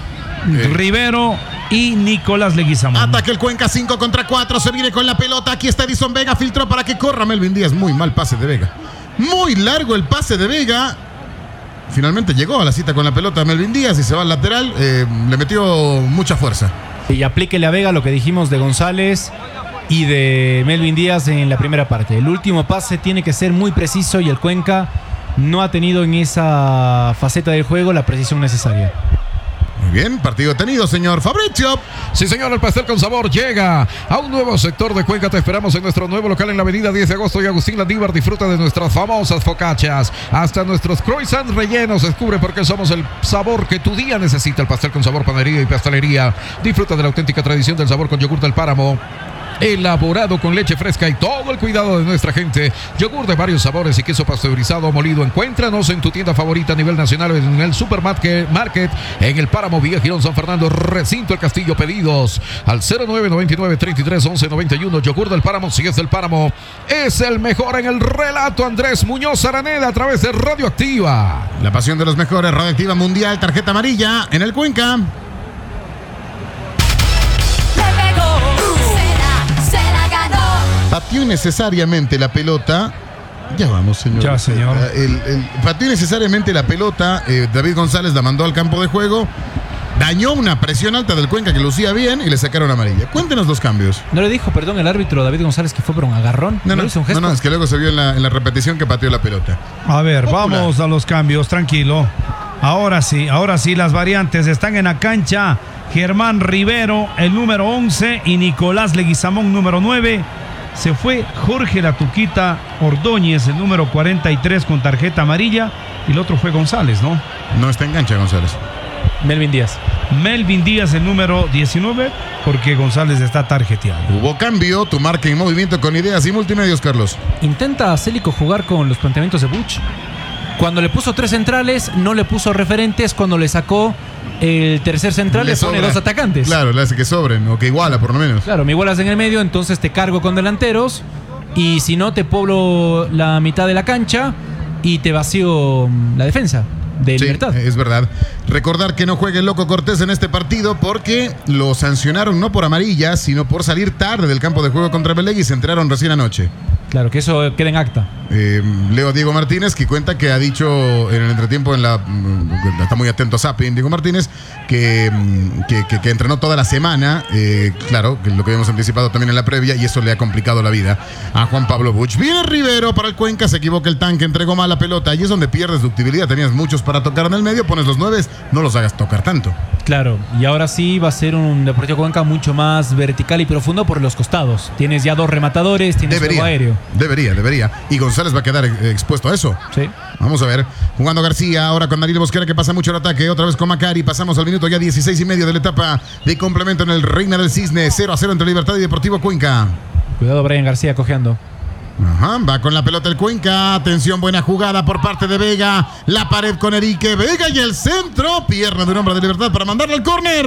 Eh. Rivero y Nicolás Leguizamón. Ataque el Cuenca, cinco contra cuatro. Se viene con la pelota. Aquí está Edison Vega. Filtró para que corra Melvin Díaz. Muy mal pase de Vega. Muy largo el pase de Vega. Finalmente llegó a la cita con la pelota Melvin Díaz y se va al lateral. Eh, le metió mucha fuerza. Y aplíquele a Vega lo que dijimos de González y de Melvin Díaz en la primera parte. El último pase tiene que ser muy preciso y el Cuenca no ha tenido en esa faceta del juego la precisión necesaria. Muy bien, partido tenido, señor Fabricio. Sí, señor, el pastel con sabor llega a un nuevo sector de Cuenca. Te esperamos en nuestro nuevo local en la avenida diez de agosto y Agustín Landívar. Disfruta de nuestras famosas focachas, hasta nuestros croissants rellenos. Descubre por qué somos el sabor que tu día necesita. El pastel con sabor, panadería y pastelería. Disfruta de la auténtica tradición del sabor con yogur del páramo, elaborado con leche fresca y todo el cuidado de nuestra gente. Yogur de varios sabores y queso pasteurizado o molido. Encuéntranos en tu tienda favorita a nivel nacional, en el Supermarket, Market, en el Páramo, Villa Girón, San Fernando, Recinto El Castillo. Pedidos al cero nueve noventa y nueve treinta y tres once noventa y uno. Yogur del Páramo, si es del Páramo, es el mejor. En el relato, Andrés Muñoz Araneda a través de Radioactiva. La pasión de los mejores, Radioactiva Mundial, tarjeta amarilla en el Cuenca. Pateó necesariamente la pelota. Ya vamos, señor. Ya, señor. El, el, pateó necesariamente la pelota. Eh, David González la mandó al campo de juego. Dañó una presión alta del Cuenca que lucía bien y le sacaron amarilla. Cuéntenos los cambios. ¿No le dijo, perdón, el árbitro David González que fue por un agarrón? No, no, hizo un gesto? no, no, es que luego se vio en la, en la repetición que pateó la pelota. A ver, Popular. Vamos a los cambios, tranquilo. Ahora sí, ahora sí, las variantes están en la cancha. Germán Rivero, el número once, y Nicolás Leguizamón, número nueve. Se fue Jorge La Tuquita Ordóñez, el número cuarenta y tres, con tarjeta amarilla. Y el otro fue González, ¿no? No está en cancha González. Melvin Díaz. Melvin Díaz, el número diecinueve, porque González está tarjeteado. Hubo cambio, tu marca en movimiento con ideas y multimedios, Carlos. Intenta Célico jugar con los planteamientos de Buch. Cuando le puso tres centrales, no le puso referentes. Cuando le sacó el tercer central, le, le pone dos atacantes. Claro, le hace que sobren, o que iguala por lo menos. Claro, me igualas en el medio, entonces te cargo con delanteros. Y si no, te poblo la mitad de la cancha y te vacío la defensa de sí, Libertad. Es verdad. Recordar que no juegue el Loco Cortés en este partido porque lo sancionaron no por amarilla, sino por salir tarde del campo de juego contra Belegui y se enteraron recién anoche. Claro, que eso queda en acta. Eh, Leo Diego Martínez, que cuenta que ha dicho en el entretiempo, en la está muy atento a Zapping, Diego Martínez, que, que, que, que entrenó toda la semana, eh, claro, que lo que habíamos anticipado también en la previa, y eso le ha complicado la vida a Juan Pablo Buch. Viene Rivero para el Cuenca, se equivoca el tanque, entregó mal la pelota, y es donde pierdes ductibilidad. Tenías muchos para tocar en el medio, pones los nueve, no los hagas tocar tanto. Claro, y ahora sí va a ser un Deportivo Cuenca mucho más vertical y profundo por los costados. Tienes ya dos rematadores, tienes juego aéreo. Debería, debería. Y González va a quedar eh, expuesto a eso. Sí. Vamos a ver. Jugando García, ahora con Daniel Mosquera, que pasa mucho el ataque. Otra vez con Macari. Pasamos al minuto ya dieciséis y medio de la etapa de complemento en el Reina del Cisne. cero a cero entre Libertad y Deportivo Cuenca. Cuidado, Brian García cojeando. Ajá, va con la pelota el Cuenca. Atención, buena jugada por parte de Vega. La pared con Erique Vega y el centro. Pierna de un hombre de Libertad para mandarle al córner.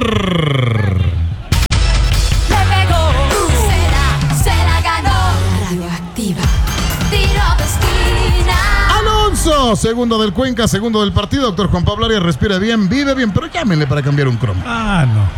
Le pegó, se la, se la ganó. Radioactiva. Tiro de esquina. Alonso, segundo del Cuenca, segundo del partido. Doctor Juan Pablo Arias respira bien, vive bien, pero llámenle para cambiar un cromo. Ah, no.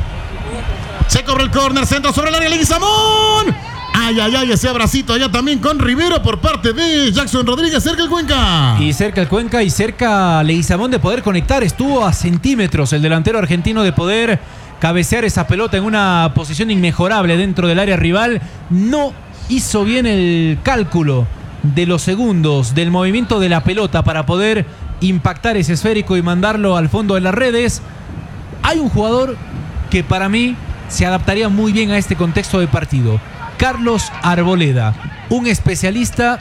Se cobra el córner, centro sobre el área, Leguizamón. Ay, ay, ay, ese abracito allá también con Rivero por parte de Jackson Rodríguez, cerca el Cuenca. Y cerca el Cuenca y cerca Leguizamón de poder conectar. Estuvo a centímetros el delantero argentino de poder cabecear esa pelota en una posición inmejorable dentro del área rival. No hizo bien el cálculo de los segundos del movimiento de la pelota para poder impactar ese esférico y mandarlo al fondo de las redes. Hay un jugador que para mí se adaptaría muy bien a este contexto de partido. Carlos Arboleda, un especialista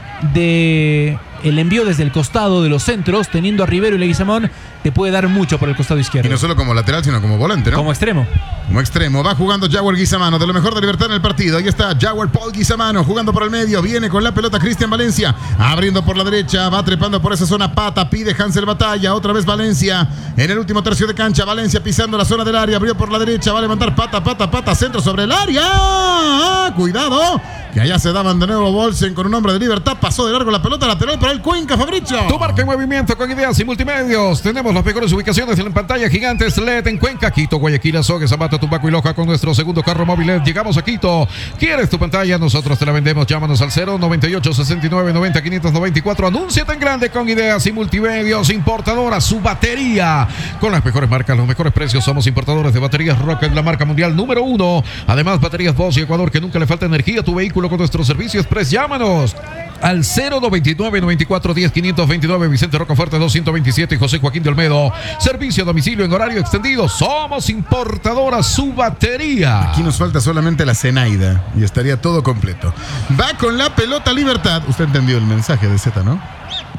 de el envío desde el costado de los centros, teniendo a Rivero y Leguizamón, te puede dar mucho por el costado izquierdo. Y no solo como lateral, sino como volante, ¿no? Como extremo. Como extremo. Va jugando Jaguar Guizamano, de lo mejor de Libertad en el partido. Ahí está Jaguar Paul Guizamano, jugando por el medio. Viene con la pelota Cristian Valencia, abriendo por la derecha. Va trepando por esa zona Pata. Pide Hansel Batalla. Otra vez Valencia. En el último tercio de cancha. Valencia pisando la zona del área. Abrió por la derecha. Va a levantar Pata, Pata, Pata. Centro sobre el área. ¡Ah! Cuidado. Que allá se daban de nuevo Bolsen con un hombre de Libertad. Pasó de largo la pelota lateral para el Cuenca, Fabricio. Tu marca en movimiento con ideas y multimedios. Tenemos las mejores ubicaciones en pantalla gigantes L E D en Cuenca, Quito, Guayaquil, Azogue, Zamata, Tumbaco y Loja con nuestro segundo carro móvil L E D. Llegamos a Quito. ¿Quieres tu pantalla? Nosotros te la vendemos. Llámanos al cero noventa y ocho sesenta y nueve noventa quinientos noventa y cuatro. Anúnciate en grande con ideas y multimedios. Importadora, su batería. Con las mejores marcas, los mejores precios. Somos importadores de baterías Rocket, la marca mundial número uno. Además, baterías Bosch y Ecuador, que nunca le falta energía a tu vehículo con nuestro servicio express. Llámanos al cero noventa y nueve noventa y cuatro diez quinientos veintinueve, Vicente Rocafuerte doscientos veintisiete y José Joaquín de Olmedo. Servicio a domicilio en horario extendido. Somos importadora, su batería. Aquí nos falta solamente la Zenaida y estaría todo completo. Va con la pelota Libertad. Usted entendió el mensaje de Z, ¿no?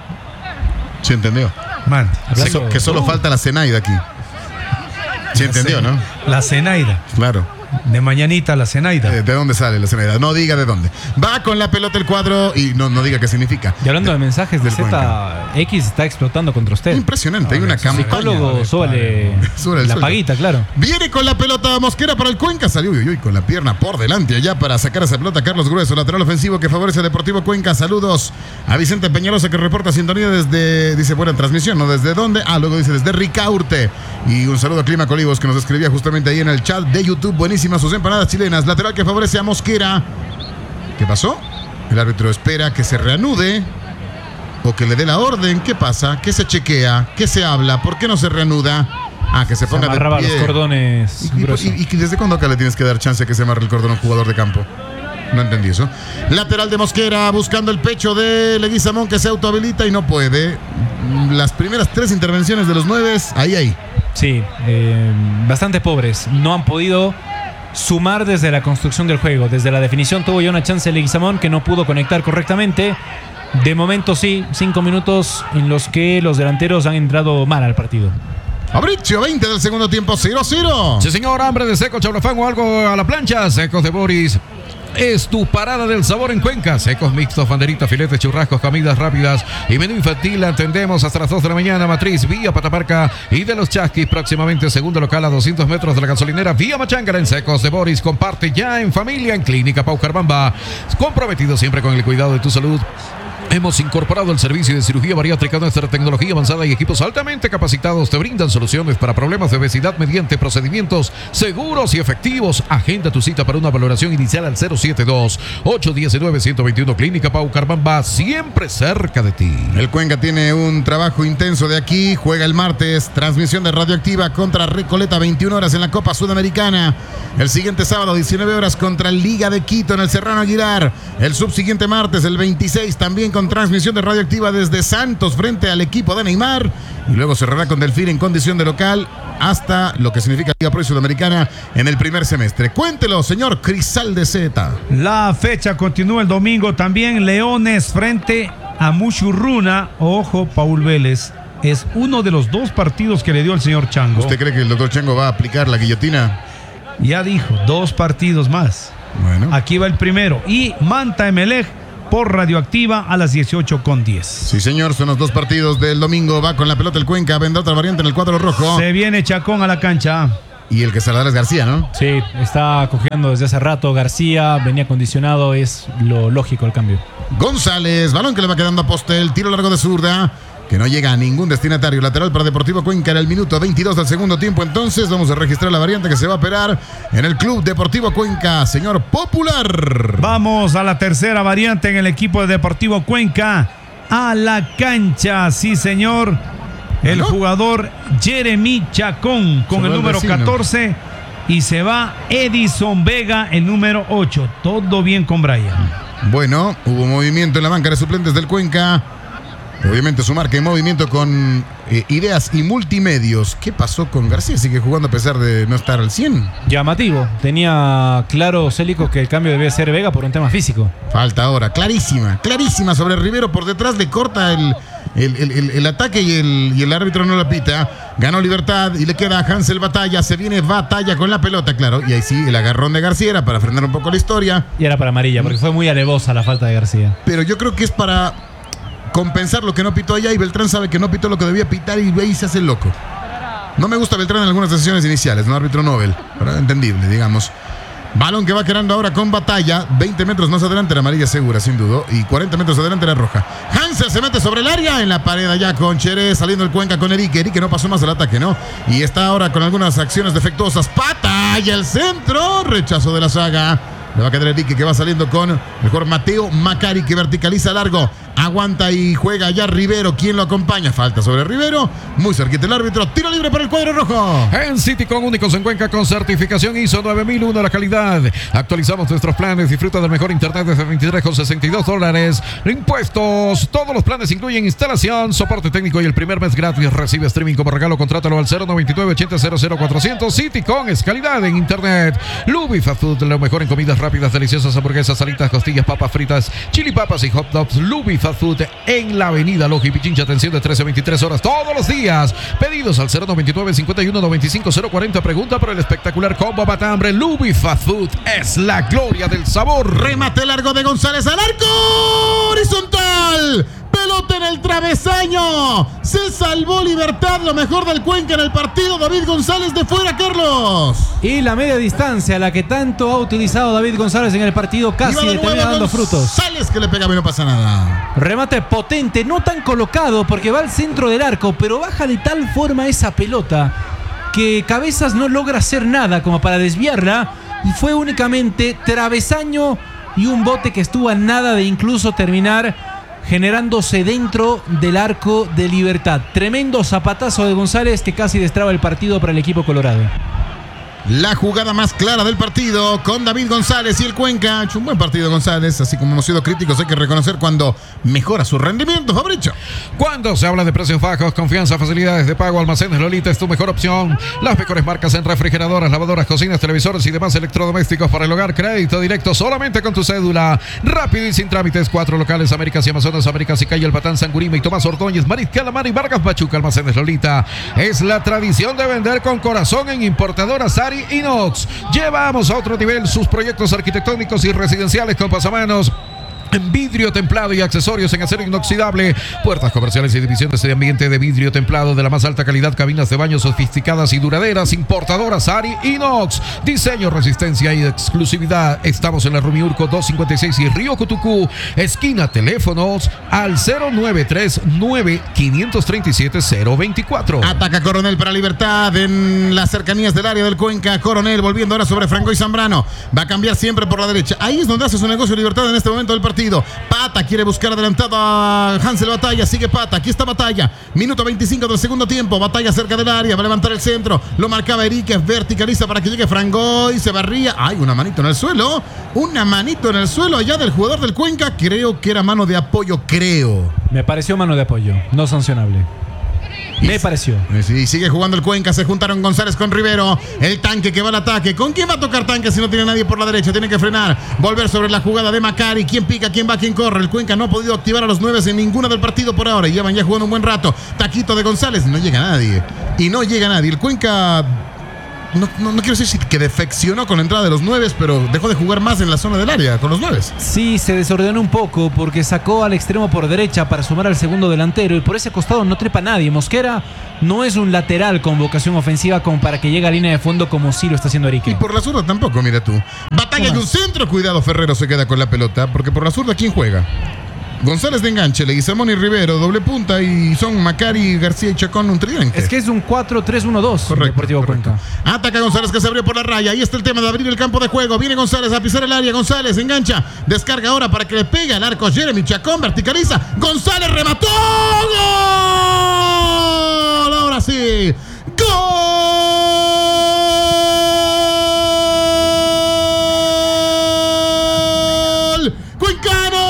Sí entendió. Man, Se- que solo falta la Zenaida aquí. Sí entendió, ¿no? La Zenaida. Claro. De mañanita la Zenaida. Eh, ¿De dónde sale la Zenaida? No diga de dónde. Va con la pelota el cuadro y no, no diga qué significa. Y hablando de mensajes de del Z X, está explotando contra usted. Impresionante, hay una campaña. Psicólogo, súbale Súbale el la sueldo. paguita, claro. Viene con la pelota Mosquera para el Cuenca. Salió uy, uy, con la pierna por delante allá para sacar esa pelota. Carlos Grueso, lateral ofensivo que favorece a Deportivo Cuenca. Saludos a Vicente Peñalosa que reporta sintonía desde, dice, buena transmisión, ¿no? ¿Desde dónde? Ah, luego dice desde Ricaurte. Y un saludo a Clima Colivos que nos escribía justamente ahí en el chat de YouTube. Buenísimas sus empanadas chilenas. Lateral que favorece a Mosquera. ¿Qué pasó? El árbitro espera que se reanude o que le dé la orden. ¿Qué pasa? ¿Qué se chequea? ¿Qué se habla? ¿Por qué no se reanuda? Ah, que se Se ponga de amarraba pie. los cordones ¿Y, y, gruesos. y- y desde cuándo acá le tienes que dar chance a que se amarre el cordón a un jugador de campo? No entendí eso. Lateral de Mosquera buscando el pecho de Leguizamón que se autohabilita y no puede. Las primeras tres intervenciones de los nueve, ahí, ahí. Sí, eh, bastante pobres. No han podido sumar desde la construcción del juego. Desde la definición tuvo ya una chance Leguizamón que no pudo conectar correctamente. De momento sí, cinco minutos en los que los delanteros han entrado mal al partido. Fabricio, veinte del segundo tiempo, cero cero. Sí, señor, hambre de seco, chablafán o algo a la plancha. Secos de Boris. Es tu parada del sabor en Cuenca. Secos mixtos, banderitas, filetes, churrascos, comidas rápidas y menú infantil. Atendemos hasta las dos de la mañana. Matriz, vía Pataparca y de los Chasquis. Próximamente segundo local a doscientos metros de la gasolinera. Vía Machángara en Secos de Boris. Comparte ya en familia en Clínica Paucarbamba. Comprometido siempre con el cuidado de tu salud. Hemos incorporado el servicio de cirugía bariátrica. Nuestra tecnología avanzada y equipos altamente capacitados te brindan soluciones para problemas de obesidad mediante procedimientos seguros y efectivos. Agenda tu cita para una valoración inicial al cero siete dos, ocho uno nueve, uno dos uno. Clínica Paucarbamba, siempre cerca de ti. El Cuenca tiene un trabajo intenso de aquí. Juega el martes. Transmisión de Radioactiva contra Recoleta, veintiuna horas en la Copa Sudamericana. El siguiente sábado, diecinueve horas contra Liga de Quito en el Serrano Aguilar. El subsiguiente martes, el veintiséis, también con con transmisión de Radioactiva desde Santos frente al equipo de Neymar. Y luego cerrará con Delfín en condición de local hasta lo que significa Liga Pro y Sudamericana en el primer semestre. Cuéntelo, señor Crisal de Z. La fecha continúa el domingo también. Leones frente a Muchurruna. Ojo, Paul Vélez. Es uno de los dos partidos que le dio el señor Chango. ¿Usted cree que el doctor Chango va a aplicar la guillotina? Ya dijo, dos partidos más. Bueno. Aquí va el primero. Y Manta Emelec por Radioactiva a las dieciocho con diez. Sí, señor, son los dos partidos del domingo. Va con la pelota el Cuenca, vendrá otra variante en el cuadro rojo. Se viene Chacón a la cancha. Y el que se la da es García, ¿no? Sí, está cogiendo desde hace rato. García venía condicionado, es lo lógico el cambio. González, balón que le va quedando a Postel, tiro largo de zurda, que no llega a ningún destinatario. Lateral para Deportivo Cuenca en el minuto veintidós del segundo tiempo. Entonces vamos a registrar la variante que se va a operar en el Club Deportivo Cuenca, señor Popular. Vamos a la tercera variante en el equipo de Deportivo Cuenca. A la cancha, sí señor. El ¿No? jugador Jeremy Chacón con Se el va el número vecino. catorce. Y se va Edison Vega, el número ocho. Todo bien con Brian. Bueno, hubo movimiento en la banca de suplentes del Cuenca. Obviamente su marca en movimiento con eh, ideas y multimedios. ¿Qué pasó con García? Sigue jugando a pesar de no estar al cien. Llamativo. Tenía claro Célico que el cambio debía ser Vega por un tema físico. Falta ahora, clarísima, clarísima sobre Rivero. Por detrás le corta el, el, el, el, el ataque y el, y el árbitro no la pita. Ganó Libertad y le queda a Hansel Batalla. Se viene Batalla con la pelota, claro. Y ahí sí, el agarrón de García era para frenar un poco la historia. Y era para amarilla, porque fue muy alevosa la falta de García. Pero yo creo que es para compensar lo que no pitó allá, y Beltrán sabe que no pitó lo que debía pitar y ahí se hace el loco. No me gusta Beltrán en algunas decisiones iniciales, no árbitro Nobel, pero entendible, digamos. Balón que va quedando ahora con Batalla, veinte metros más adelante la amarilla segura, sin duda, y cuarenta metros adelante la roja. Hansel se mete sobre el área, en la pared allá con Cheré, saliendo el Cuenca con Erique. Erique no pasó más al ataque, ¿no? Y está ahora con algunas acciones defectuosas. Batalla, el centro, rechazo de la saga. Le va a quedar Erique, que va saliendo con el jugador Mateo Macari, que verticaliza largo. Aguanta y juega ya Rivero. ¿Quién lo acompaña? Falta sobre Rivero. Muy cerquita el árbitro. Tiro libre para el cuadro rojo. En Citycon, únicos en Cuenca con certificación I S O nueve mil uno, la calidad. Actualizamos nuestros planes. Disfruta del mejor internet desde veintitrés con sesenta y dos dólares. Impuestos. Todos los planes incluyen instalación, soporte técnico y el primer mes gratis. Recibe streaming como regalo. Contrátalo al cero noventa y nueve ochenta cero cero cuatrocientos. Citycon es calidad en internet. Luby Fast Food, lo mejor en comidas rápidas, deliciosas hamburguesas, salitas, costillas, papas fritas, chili papas y hot dogs. Luby Fast Food en la avenida Loja y Pichincha. Atención de trece a veintitrés horas todos los días. Pedidos al cero noventa y nueve cincuenta y uno noventa y cinco cero cuarenta. Pregunta por el espectacular combo Batambre. Luby Fast Food es la gloria del sabor. Remate largo de González al arco. Horizontal. Pelota en el travesaño. Se salvó Libertad. Lo mejor del Cuenca en el partido. David González de fuera, Carlos. Y la media distancia, la que tanto ha utilizado David González en el partido, casi le termina dando frutos. González, que le pegaba y no pasa nada. Remate potente, no tan colocado porque va al centro del arco, pero baja de tal forma esa pelota que Cabezas no logra hacer nada como para desviarla, y fue únicamente travesaño y un bote que estuvo a nada de incluso terminar generándose dentro del arco de Libertad. Tremendo zapatazo de González que casi destraba el partido para el equipo colorado. La jugada más clara del partido con David González y el Cuenca. Ha hecho un buen partido González, así como hemos sido críticos, hay que reconocer cuando mejora su rendimiento, Fabricio. Cuando se habla de precios bajos, confianza, facilidades de pago, Almacenes Lolita es tu mejor opción. Las mejores marcas en refrigeradoras, lavadoras, cocinas, televisores y demás electrodomésticos para el hogar. Crédito directo solamente con tu cédula. Rápido y sin trámites. Cuatro locales: Américas y Amazonas, Américas y Calle El Patán, Sangurima y Tomás Ordóñez, Mariscal Amar y Vargas Pachuca. Almacenes Lolita es la tradición de vender con corazón en importadoras Sari Inox. Llevamos a otro nivel sus proyectos arquitectónicos y residenciales con pasamanos en vidrio templado y accesorios en acero inoxidable, puertas comerciales y divisiones de ambiente de vidrio templado de la más alta calidad, cabinas de baño sofisticadas y duraderas, importadoras Sari Inox, diseño, resistencia y exclusividad. Estamos en la Rumiurco doscientos cincuenta y seis y Río Cutucú, esquina. Teléfonos al cero nueve tres nueve cinco tres siete cero dos cuatro. Ataca Coronel para Libertad en las cercanías del área del Cuenca. Coronel volviendo ahora sobre Franco y Zambrano. Va a cambiar siempre por la derecha. Ahí es donde hace su negocio Libertad en este momento del partido. partido. Pata quiere buscar adelantado a Hansel Batalla. Sigue Pata. Aquí está Batalla. Minuto veinticinco del segundo tiempo. Batalla cerca del área. Va a levantar el centro. Lo marcaba Enríquez. Verticaliza para que llegue Frangoy. Se barría. Hay una manito en el suelo. Una manito en el suelo allá del jugador del Cuenca. Creo que era mano de apoyo. Creo. Me pareció mano de apoyo. No sancionable. Me pareció. Sí, sigue jugando el Cuenca. Se juntaron González con Rivero. El tanque que va al ataque. ¿Con quién va a tocar tanque si no tiene nadie por la derecha? Tiene que frenar. Volver sobre la jugada de Macari. ¿Quién pica? ¿Quién va? ¿Quién corre? El Cuenca no ha podido activar a los nueve en ninguna del partido por ahora. Y llevan ya jugando un buen rato. Taquito de González. No llega nadie. Y no llega nadie. El Cuenca... No, no, no quiero decir que defeccionó con la entrada de los nueve, pero dejó de jugar más en la zona del área con los nueve. Sí, se desordenó un poco porque sacó al extremo por derecha para sumar al segundo delantero y por ese costado no trepa nadie. Mosquera no es un lateral con vocación ofensiva como para que llegue a línea de fondo como sí lo está haciendo Erique. Y por la zurda tampoco, mira tú. Batalla de un centro, cuidado, Ferrero se queda con la pelota, porque por la zurda ¿quién juega? González de enganche, Leguizamón y Rivero, doble punta, y son Macari, García y Chacón un tridente. Es que es un cuatro tres uno dos. Correcto, Deportivo correcto. Cuenca. Ataca González que se abrió por la raya. Ahí está el tema de abrir el campo de juego. Viene González a pisar el área. González engancha. Descarga ahora para que le pegue al arco Jeremy Chacón. Verticaliza. González remató. ¡Gol! Ahora sí. ¡Gol! ¡Cuencano!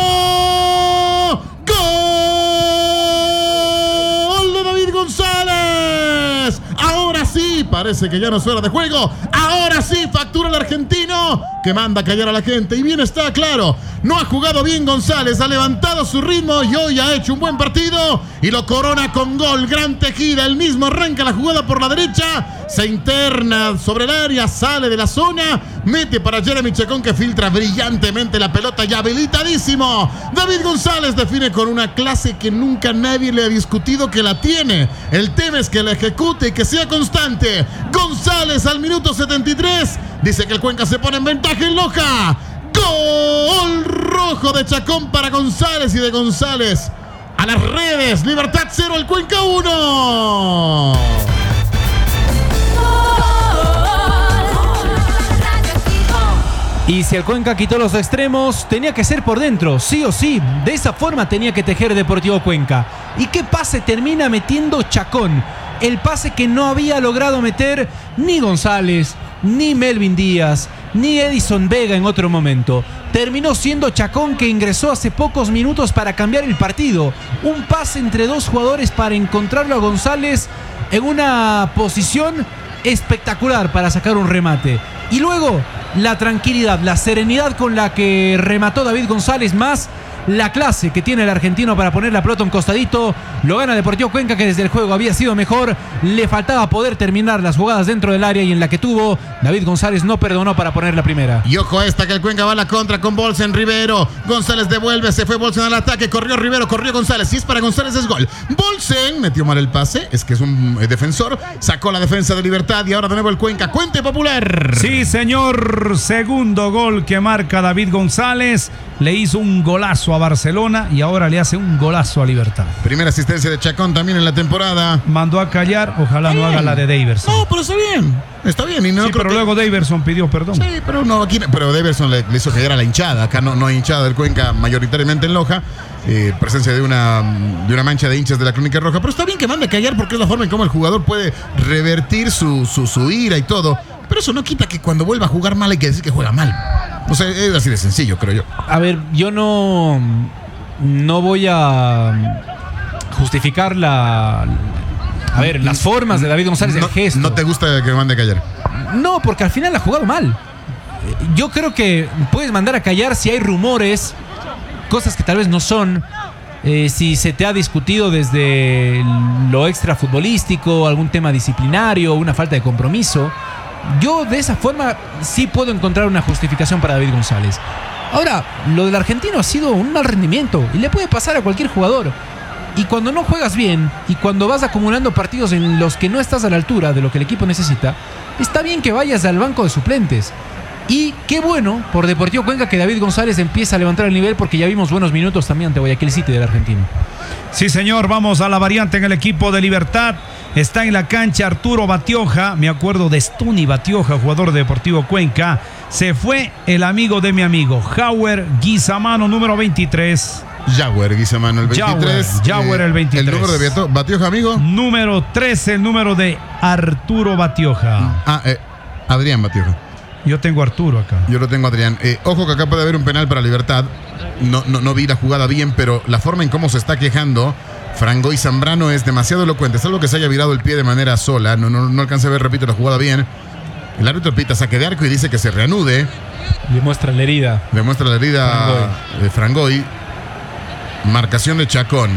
González, ahora sí, parece que ya no es hora de juego. Ahora sí, factura el argentino que manda a callar a la gente. Y bien está, claro, no ha jugado bien González, ha levantado su ritmo y hoy ha hecho un buen partido y lo corona con gol. Gran Tejida, el mismo arranca la jugada por la derecha, se interna sobre el área, sale de la zona, mete para Jeremy Chacón que filtra brillantemente la pelota y habilitadísimo. David González define con una clase que nunca nadie le ha discutido que la tiene. El tema es que la ejecute y que sea constante. González al minuto setenta y tres dice que el Cuenca se pone en ventaja en Loja. Gol rojo de Chacón para González y de González a las redes. Libertad cero, el Cuenca uno. Y si el Cuenca quitó los extremos, tenía que ser por dentro, sí o sí. De esa forma tenía que tejer Deportivo Cuenca. ¿Y qué pase termina metiendo Chacón? El pase que no había logrado meter ni González, ni Melvin Díaz, ni Edison Vega en otro momento. Terminó siendo Chacón, que ingresó hace pocos minutos para cambiar el partido. Un pase entre dos jugadores para encontrarlo a González en una posición espectacular para sacar un remate. Y luego la tranquilidad, la serenidad con la que remató David González, más la clase que tiene el argentino para poner la pelota a un costadito. Lo gana Deportivo Cuenca, que desde el juego había sido mejor. Le faltaba poder terminar las jugadas dentro del área y en la que tuvo, David González no perdonó para poner la primera. Y ojo a esta, que el Cuenca va a la contra con Bolsen. Rivero, González devuelve, se fue Bolsen al ataque, corrió Rivero, corrió González. Si es para González es gol. Bolsen metió mal el pase, es que es un eh, defensor. Sacó la defensa de Libertad y ahora de nuevo el Cuenca. Cuente popular. Sí, señor. Segundo gol que marca David González. Le hizo un golazo a Barcelona y ahora le hace un golazo a Libertad. Primera asistencia de Chacón también en la temporada. Mandó a callar, ojalá bien. No haga la de Daverson. No, pero está bien. Está bien. Y no sí, creo pero que... luego Daverson pidió perdón. Sí, pero no, aquí, pero Daverson le, le hizo callar a la hinchada. Acá no, no hay hinchada del Cuenca, mayoritariamente en Loja. Eh, presencia de una, de una mancha de hinchas de la Crónica Roja. Pero está bien que mande a callar porque es la forma en cómo el jugador puede revertir su, su, su ira y todo. Pero eso no quita que cuando vuelva a jugar mal hay que decir que juega mal. O sea, es así de sencillo, creo yo. A ver, yo no, no voy a justificar la... A ver, las formas de David González, no, el gesto. ¿No te gusta que mande a callar? No, porque al final ha jugado mal. Yo creo que puedes mandar a callar si hay rumores, cosas que tal vez no son. Eh, si se te ha discutido desde lo extra futbolístico, algún tema disciplinario, una falta de compromiso. Yo de esa forma sí puedo encontrar una justificación para David González. Ahora, lo del argentino ha sido un mal rendimiento y le puede pasar a cualquier jugador. Y cuando no juegas bien y cuando vas acumulando partidos en los que no estás a la altura de lo que el equipo necesita, está bien que vayas al banco de suplentes. Y qué bueno por Deportivo Cuenca que David González empieza a levantar el nivel, porque ya vimos buenos minutos también ante Guayaquil City del argentino. Sí, señor, vamos a la variante en el equipo de Libertad. Está en la cancha Arturo Batioja. Me acuerdo de Stony Batioja, jugador de Deportivo Cuenca. Se fue el amigo de mi amigo, Jauer Guizamano, número veintitrés. Jauer Guizamano, el veintitrés. Jauer, el veintitrés. ¿El número de Batioja, Batioja, amigo? Número trece, el número de Arturo Batioja. Ah, eh, Adrián Batioja. Yo tengo a Arturo acá. Yo lo tengo a Adrián. Eh, ojo que acá puede haber un penal para Libertad. No, no, no vi la jugada bien, pero la forma en cómo se está quejando Frangoy Zambrano es demasiado elocuente. Es algo que se haya virado el pie de manera sola. No, no, no alcancé a ver, repito, la jugada bien. El árbitro pita saque de arco y dice que se reanude. Demuestra la herida. Demuestra la herida Frangoy. de Frangoy. Marcación de Chacón.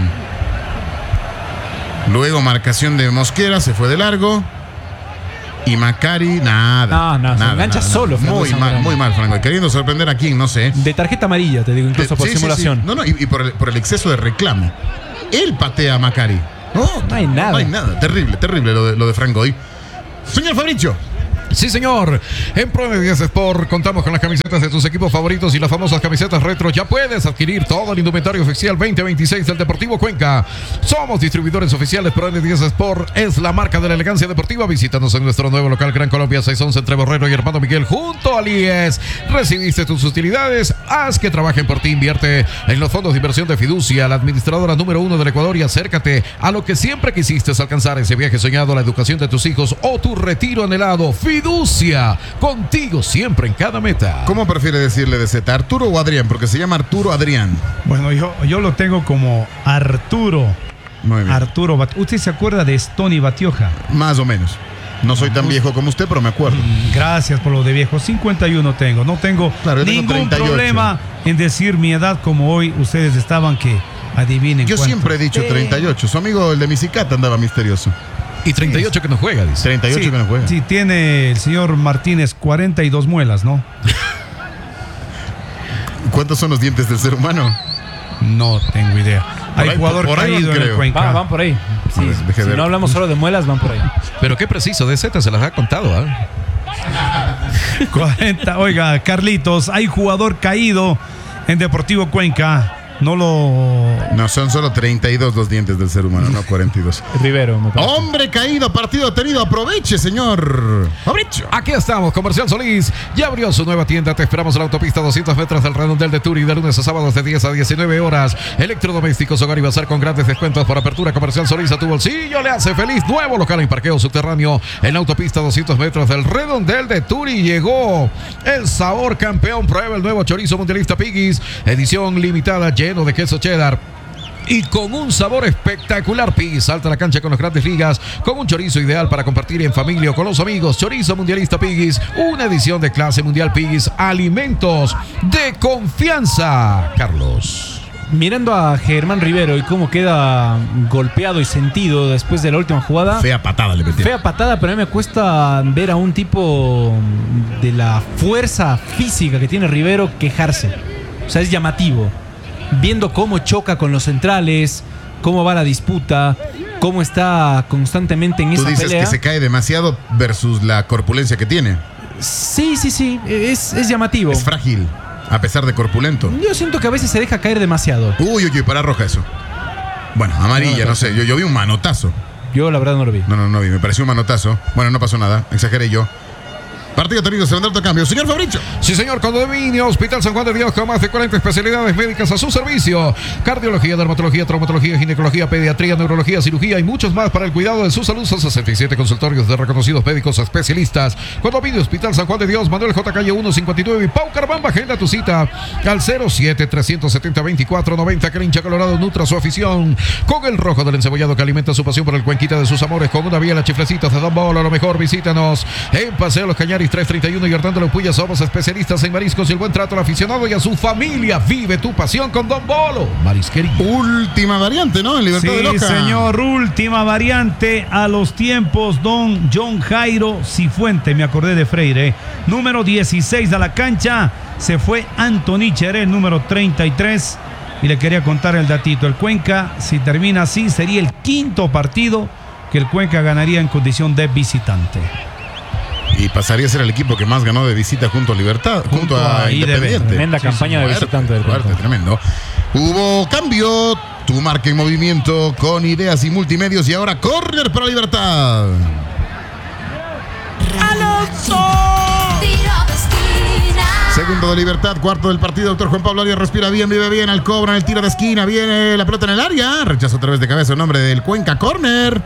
Luego marcación de Mosquera. Se fue de largo. Y Macari, nada. No, no, nada, se engancha nada, solo. Nada. Muy mal, muy mal, Frangoy. Queriendo sorprender a quién, no sé. De tarjeta amarilla, te digo, incluso De, por sí, simulación. Sí, sí. No, no, y, y por, el, por el exceso de reclamo. Él patea a Macari. No, no hay nada. No hay nada. Terrible, terrible lo de, lo de Frangoy. Señor Fabricio. Sí, señor. En Promedios Sport contamos con las camisetas de tus equipos favoritos y las famosas camisetas retro. Ya puedes adquirir todo el indumentario oficial veinte veintiséis del Deportivo Cuenca. Somos distribuidores oficiales. Promedios Sport es la marca de la elegancia deportiva. Visítanos en nuestro nuevo local Gran Colombia seiscientos once entre Borrero y Hermano Miguel junto a I E S. Recibiste tus utilidades. Haz que trabajen por ti. Invierte en los fondos de inversión de Fiducia, la administradora número uno del Ecuador, y acércate a lo que siempre quisiste alcanzar, ese viaje soñado, la educación de tus hijos o tu retiro anhelado. Fiducia, contigo siempre en cada meta. ¿Cómo prefiere decirle de Z, Arturo o Adrián? Porque se llama Arturo Adrián. Bueno, yo, yo lo tengo como Arturo. Muy bien. Arturo Bat- ¿Usted se acuerda de Stony Batioja? Más o menos. No soy tan viejo como usted, pero me acuerdo. Gracias por lo de viejo. cincuenta y uno tengo. No tengo Claro, yo tengo ningún treinta y ocho. problema en decir mi edad como hoy ustedes estaban que adivinen. Yo cuánto. siempre he dicho treinta y ocho. Su amigo, el de Misicata, andaba misterioso. Y treinta y ocho que no juega, dice. treinta y ocho Sí, que no juega. sí, tiene el señor Martínez cuarenta y dos muelas, ¿no? ¿Cuántos son los dientes del ser humano? No tengo idea. Por Hay ahí- jugador por ahí caído van, en el creo. Cuenca. Va, van por ahí. Sí, ver, deje si ver. no hablamos solo de muelas, van por ahí. Pero qué preciso, de Z se las ha contado, ¿ah? cuarenta. Oiga, Carlitos, hay jugador caído en Deportivo Cuenca. No lo... No, son solo treinta y dos los dientes del ser humano, no cuarenta y dos. Rivero, me parece. Hombre caído, partido tenido. Aproveche, señor Fabricio. Aquí estamos, Comercial Solís. Ya abrió su nueva tienda. Te esperamos en la autopista doscientos metros del Redondel de Turi, de lunes a sábados de diez a diecinueve horas. Electrodomésticos, hogar y bazar con grandes descuentos por apertura. Comercial Solís, a tu bolsillo le hace feliz. Nuevo local en parqueo subterráneo en la autopista doscientos metros del Redondel de Turi. Llegó el sabor campeón. Prueba el nuevo chorizo mundialista Piggy's, edición limitada, lleno de queso cheddar y con un sabor espectacular. Piggy's salta a la cancha con las grandes ligas con un chorizo ideal para compartir en familia o con los amigos. Chorizo mundialista Piggy's, una edición de clase mundial. Piggy's, alimentos de confianza. Carlos. Mirando a Germán Rivero y cómo queda golpeado y sentido después de la última jugada. Fea patada le metí. Fea patada, pero a mí me cuesta ver a un tipo de la fuerza física que tiene Rivero quejarse. O sea, es llamativo. Viendo cómo choca con los centrales, cómo va la disputa, cómo está constantemente en Tú esa dices pelea. que se cae demasiado versus la corpulencia que tiene. Sí, sí, sí, es, es llamativo. Es frágil, a pesar de corpulento. Yo siento que a veces se deja caer demasiado. Uy, uy, uy, para roja eso. Bueno, amarilla, no sé. Yo, yo vi un manotazo. Yo la verdad no lo vi. No, no, no vi. Me pareció un manotazo. Bueno, no pasó nada. Exageré yo. Partido tenido, se vendrá otro cambio. Señor Fabricio. Sí, señor. Condominio Hospital San Juan de Dios con más de cuarenta especialidades médicas a su servicio. Cardiología, dermatología, traumatología, ginecología, pediatría, neurología, cirugía y muchos más para el cuidado de su salud. Son sesenta y siete consultorios de reconocidos médicos especialistas. Condominio Hospital San Juan de Dios, Manuel J. Calle uno cincuenta y nueve y Pau Carbamba. Agenda tu cita al cero siete, tres siete cero, veinticuatro noventa. Que el hincha colorado nutra su afición con el rojo del encebollado que alimenta su pasión por el cuenquita de sus amores. Con una vía la chiflecitas de Don Bolo. A lo mejor visítanos en Paseo Los Cañaris trescientos treinta y uno y Hernando Puya. Somos especialistas en mariscos y el buen trato al aficionado y a su familia. Vive tu pasión con Don Bolo Marisquería. Última variante, ¿no? En Libertad Sí, de Loja. señor, última variante a los tiempos, don John Jairo Cifuente, me acordé de Freire. Número dieciséis a la cancha, se fue Anthony Cheré, número treinta y tres. Y le quería contar el datito, el Cuenca, si termina así, sería el quinto partido que el Cuenca ganaría en condición de visitante. Y pasaría a ser el equipo que más ganó de visita junto a Libertad, junto, Junto a, a I D B. Independiente. Tremenda campaña de fuerte, visitante del fuerte, Cuenca. tremendo. Hubo cambio. Tu marca en movimiento con ideas y multimedios. Y ahora córner para Libertad. Segundo de Libertad, cuarto del partido. Doctor Juan Pablo Arias respira bien, vive bien. Al cobra en el tiro de esquina. Viene la pelota en el área. Rechazo otra vez de cabeza el nombre del Cuenca. Córner.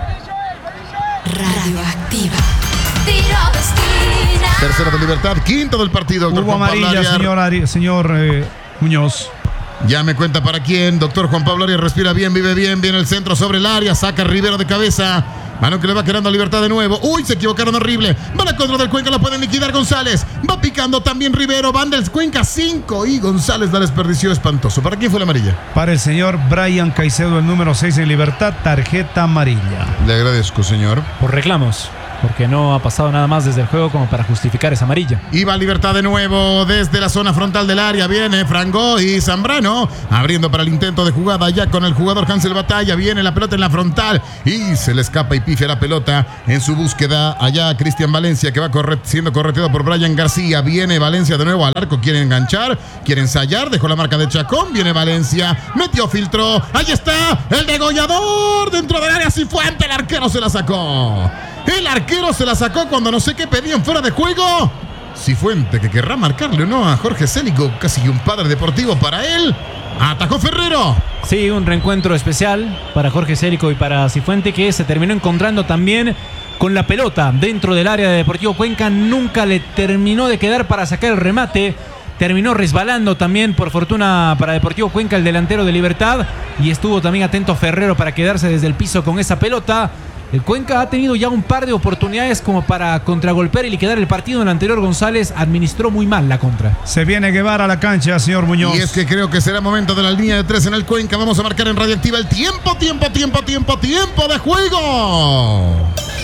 Radioactiva. Tiro de esquina. Tercero de Libertad, quinto del partido. Doctor Hubo Juan Pablo amarilla, Arias. señor, Ari- señor eh, Muñoz. Ya me cuenta para quién. Doctor Juan Pablo Arias respira bien, vive bien. Viene el centro sobre el área. Saca Rivero de cabeza. Mano que le va quedando a Libertad de nuevo. Uy, se equivocaron horrible. Va la contra del Cuenca, la pueden liquidar González. Va picando también Rivero. Van del Cuenca cinco. Y González la desperdició espantoso. ¿Para quién fue la amarilla? Para el señor Brian Caicedo, el número seis en Libertad, tarjeta amarilla. Le agradezco, señor. Por reclamos, porque no ha pasado nada más desde el juego como para justificar esa amarilla. Y va Libertad de nuevo desde la zona frontal del área. Viene Frango y Zambrano abriendo para el intento de jugada ya con el jugador Hansel Batalla. Viene la pelota en la frontal y se le escapa y pifia la pelota en su búsqueda. Allá Cristian Valencia que va corre- siendo correteado por Brian García. Viene Valencia de nuevo al arco. Quiere enganchar, quiere ensayar. Dejó la marca de Chacón. Viene Valencia. Metió filtro. Ahí está el degollador dentro del área. Cifuente, el arquero se la sacó. El arquero se la sacó cuando no sé qué pedían fuera de juego. Cifuente que querrá marcarle o no a Jorge Célico, casi un padre deportivo para él. Atacó Ferrero. Sí, un reencuentro especial para Jorge Célico y para Cifuente, que se terminó encontrando también con la pelota dentro del área de Deportivo Cuenca. Nunca le terminó de quedar para sacar el remate. Terminó resbalando también, por fortuna para Deportivo Cuenca, el delantero de Libertad. Y estuvo también atento Ferrero para quedarse desde el piso con esa pelota. El Cuenca ha tenido ya un par de oportunidades como para contragolpear y liquidar el partido. En el anterior González administró muy mal la contra. Se viene Guevara a la cancha, señor Muñoz. Y es que creo que será momento de la línea de tres en el Cuenca. Vamos a marcar en Radioactiva el tiempo, tiempo, tiempo, tiempo, tiempo de juego.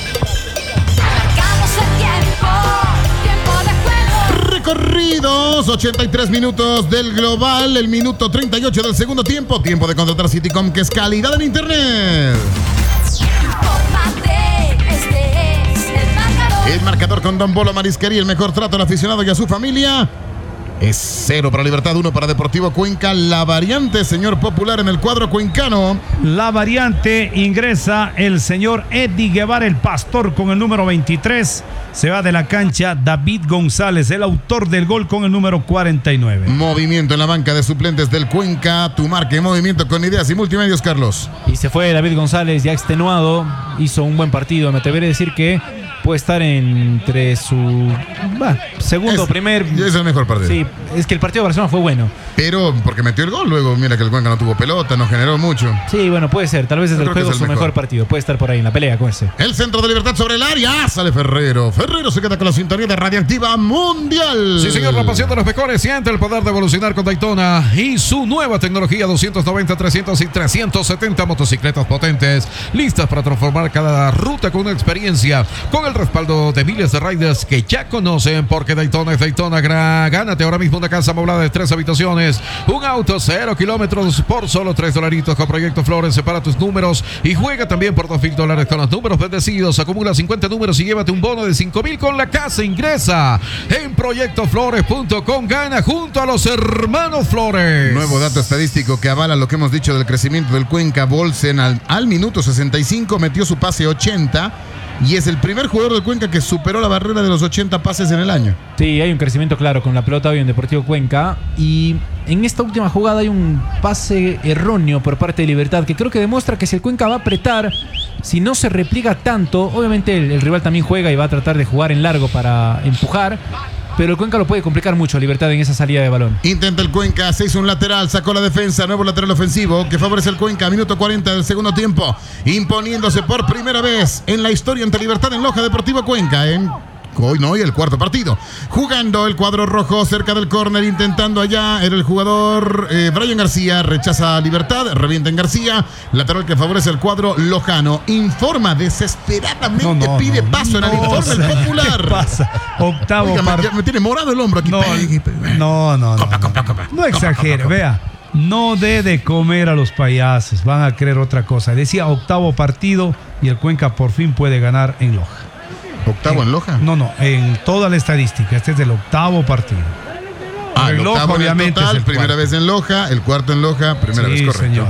Marcamos el tiempo. Tiempo de juego. Recorridos, ochenta y tres minutos del global, el minuto treinta y ocho del segundo tiempo. Tiempo de contratar Citycom, que es calidad en internet. Infórmate. Este es el marcador. El marcador con Don Bolo Marisquería, el mejor trato al aficionado y a su familia. Es cero para Libertad, uno para Deportivo Cuenca. La variante, señor Popular, en el cuadro cuencano. La variante ingresa el señor Eddie Guevara, el pastor, con el número veintitrés. Se va de la cancha David González, el autor del gol, con el número cuarenta y nueve. Movimiento en la banca de suplentes del Cuenca. Tu marca en movimiento con ideas y multimedios, Carlos. Y se fue David González ya extenuado. Hizo un buen partido. Me atreveré a decir que puede estar entre su bah, segundo o Es- primer. Es el mejor partido. Sí, es que el partido de Barcelona fue bueno. Pero porque metió el gol, luego mira que el Cuenca no tuvo pelota, no generó mucho. Sí, bueno, puede ser. Tal vez desde Yo el creo que juego es su el mejor. mejor. partido. Puede estar por ahí en la pelea con ese. El centro de Libertad sobre el área. Sale Ferrero. Ferrero se queda con la sintonía de Radioactiva Mundial. Sí, señor, la pasión de los mejores. Siente el poder de evolucionar con Daytona y su nueva tecnología doscientos noventa, trescientos y trescientos setenta motocicletas potentes, listas para transformar cada ruta con una experiencia, con el respaldo de miles de riders que ya conocen, porque Daytona es Daytona. Gra- Gánate ahora mismo una casa amoblada de tres habitaciones, un auto cero kilómetros por solo tres dolaritos con Proyecto Flores. Separa tus números y juega también por dos mil dólares con los números bendecidos. Acumula cincuenta números y llévate un bono de cinco mil con la casa. Ingresa en proyecto flores punto com. Gana junto a los hermanos Flores. Nuevo dato estadístico que avala lo que hemos dicho del crecimiento del Cuenca. Bolsen al, al minuto sesenta y cinco metió su pase ochenta y es el primer jugador del Cuenca que superó la barrera de los ochenta pases en el año. Sí, hay un crecimiento claro con la pelota hoy en Deportivo Cuenca. Y en esta última jugada hay un pase erróneo por parte de Libertad, que creo que demuestra que si el Cuenca va a apretar, si no se repliega tanto, obviamente el, el rival también juega y va a tratar de jugar en largo para empujar, pero el Cuenca lo puede complicar mucho a Libertad en esa salida de balón. Intenta el Cuenca, se hizo un lateral, sacó la defensa, nuevo lateral ofensivo que favorece al Cuenca, minuto cuarenta del segundo tiempo, imponiéndose por primera vez en la historia ante Libertad en Loja. Deportivo Cuenca en hoy no, y el cuarto partido. Jugando el cuadro rojo cerca del córner, intentando allá, era el jugador eh, Brian García, rechaza a Libertad, revienta en García, lateral que favorece al cuadro lojano. Informa desesperadamente, No, no, pide no, paso en el no, informe el o sea, Popular. ¿qué pasa? Octavo Oiga, me, partido. ya me tiene morado el hombro aquí. No, Pegue, pegue. no, no, no. Copa, copa, copa. No exagere, Copa, copa, vea. No dé de comer a los payasos. Van a creer otra cosa. Decía octavo partido y el Cuenca por fin puede ganar en Loja. ¿Octavo en Loja? No, no, en toda la estadística. Este es del octavo partido. Ah, En el Loja, octavo en el obviamente, total, es el primera cuarto. vez en Loja, el cuarto en Loja, primera Sí, vez, correcto. señor.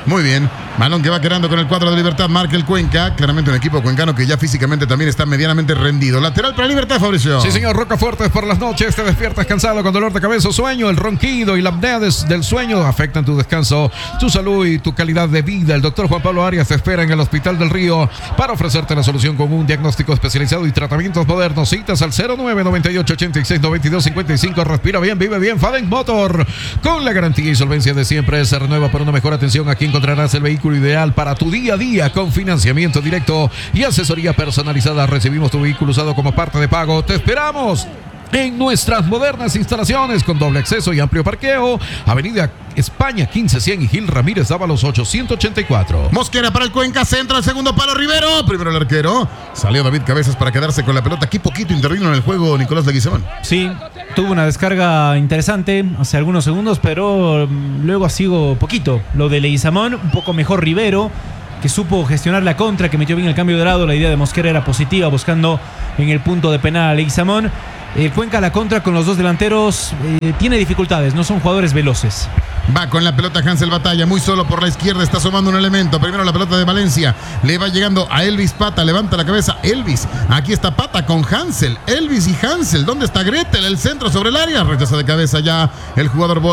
Muy bien. Balón que va quedando con el cuadro de Libertad. Marca el Cuenca. Claramente un equipo cuencano que ya físicamente también está medianamente rendido. Lateral para Libertad, Fabricio. Sí, señor. Rocafuertes por las noches. Te despiertas cansado con dolor de cabeza o sueño. El ronquido y la apnea des, del sueño afectan tu descanso, tu salud y tu calidad de vida. El doctor Juan Pablo Arias te espera en el Hospital del Río para ofrecerte la solución con un diagnóstico especializado y tratamientos modernos. Citas al cero nueve noventa y ocho ochenta y seis noventa y dos cincuenta y cinco. Respira bien, vive bien. Faden Motor. Con la garantía y solvencia de siempre se renueva por una mejor atención. Aquí encontrarás el vehículo ideal para tu día a día con financiamiento directo y asesoría personalizada. Recibimos tu vehículo usado como parte de pago. Te esperamos en nuestras modernas instalaciones con doble acceso y amplio parqueo. Avenida España quince cien y Gil Ramírez Dávalos ochocientos ochenta y cuatro. Mosquera para el Cuenca, centra el segundo palo Rivero. Primero el arquero. Salió David Cabezas para quedarse con la pelota. Aquí poquito intervino en el juego Nicolás Leguizamón. Sí, tuvo una descarga interesante hace algunos segundos, pero luego ha sido poquito. Lo de Leguizamón, un poco mejor Rivero, que supo gestionar la contra, que metió bien el cambio de lado. La idea de Mosquera era positiva, buscando en el punto de penal a Leguizamón. El Cuenca la contra con los dos delanteros eh, tiene dificultades, no son jugadores veloces. Va con la pelota Hansel Batalla, muy solo por la izquierda, está asomando un elemento. Primero la pelota de Valencia, le va llegando a Elvis Pata, levanta la cabeza Elvis. Aquí está Pata con Hansel, Elvis y Hansel. ¿Dónde está Gretel? El centro sobre el área, rechaza de cabeza ya el jugador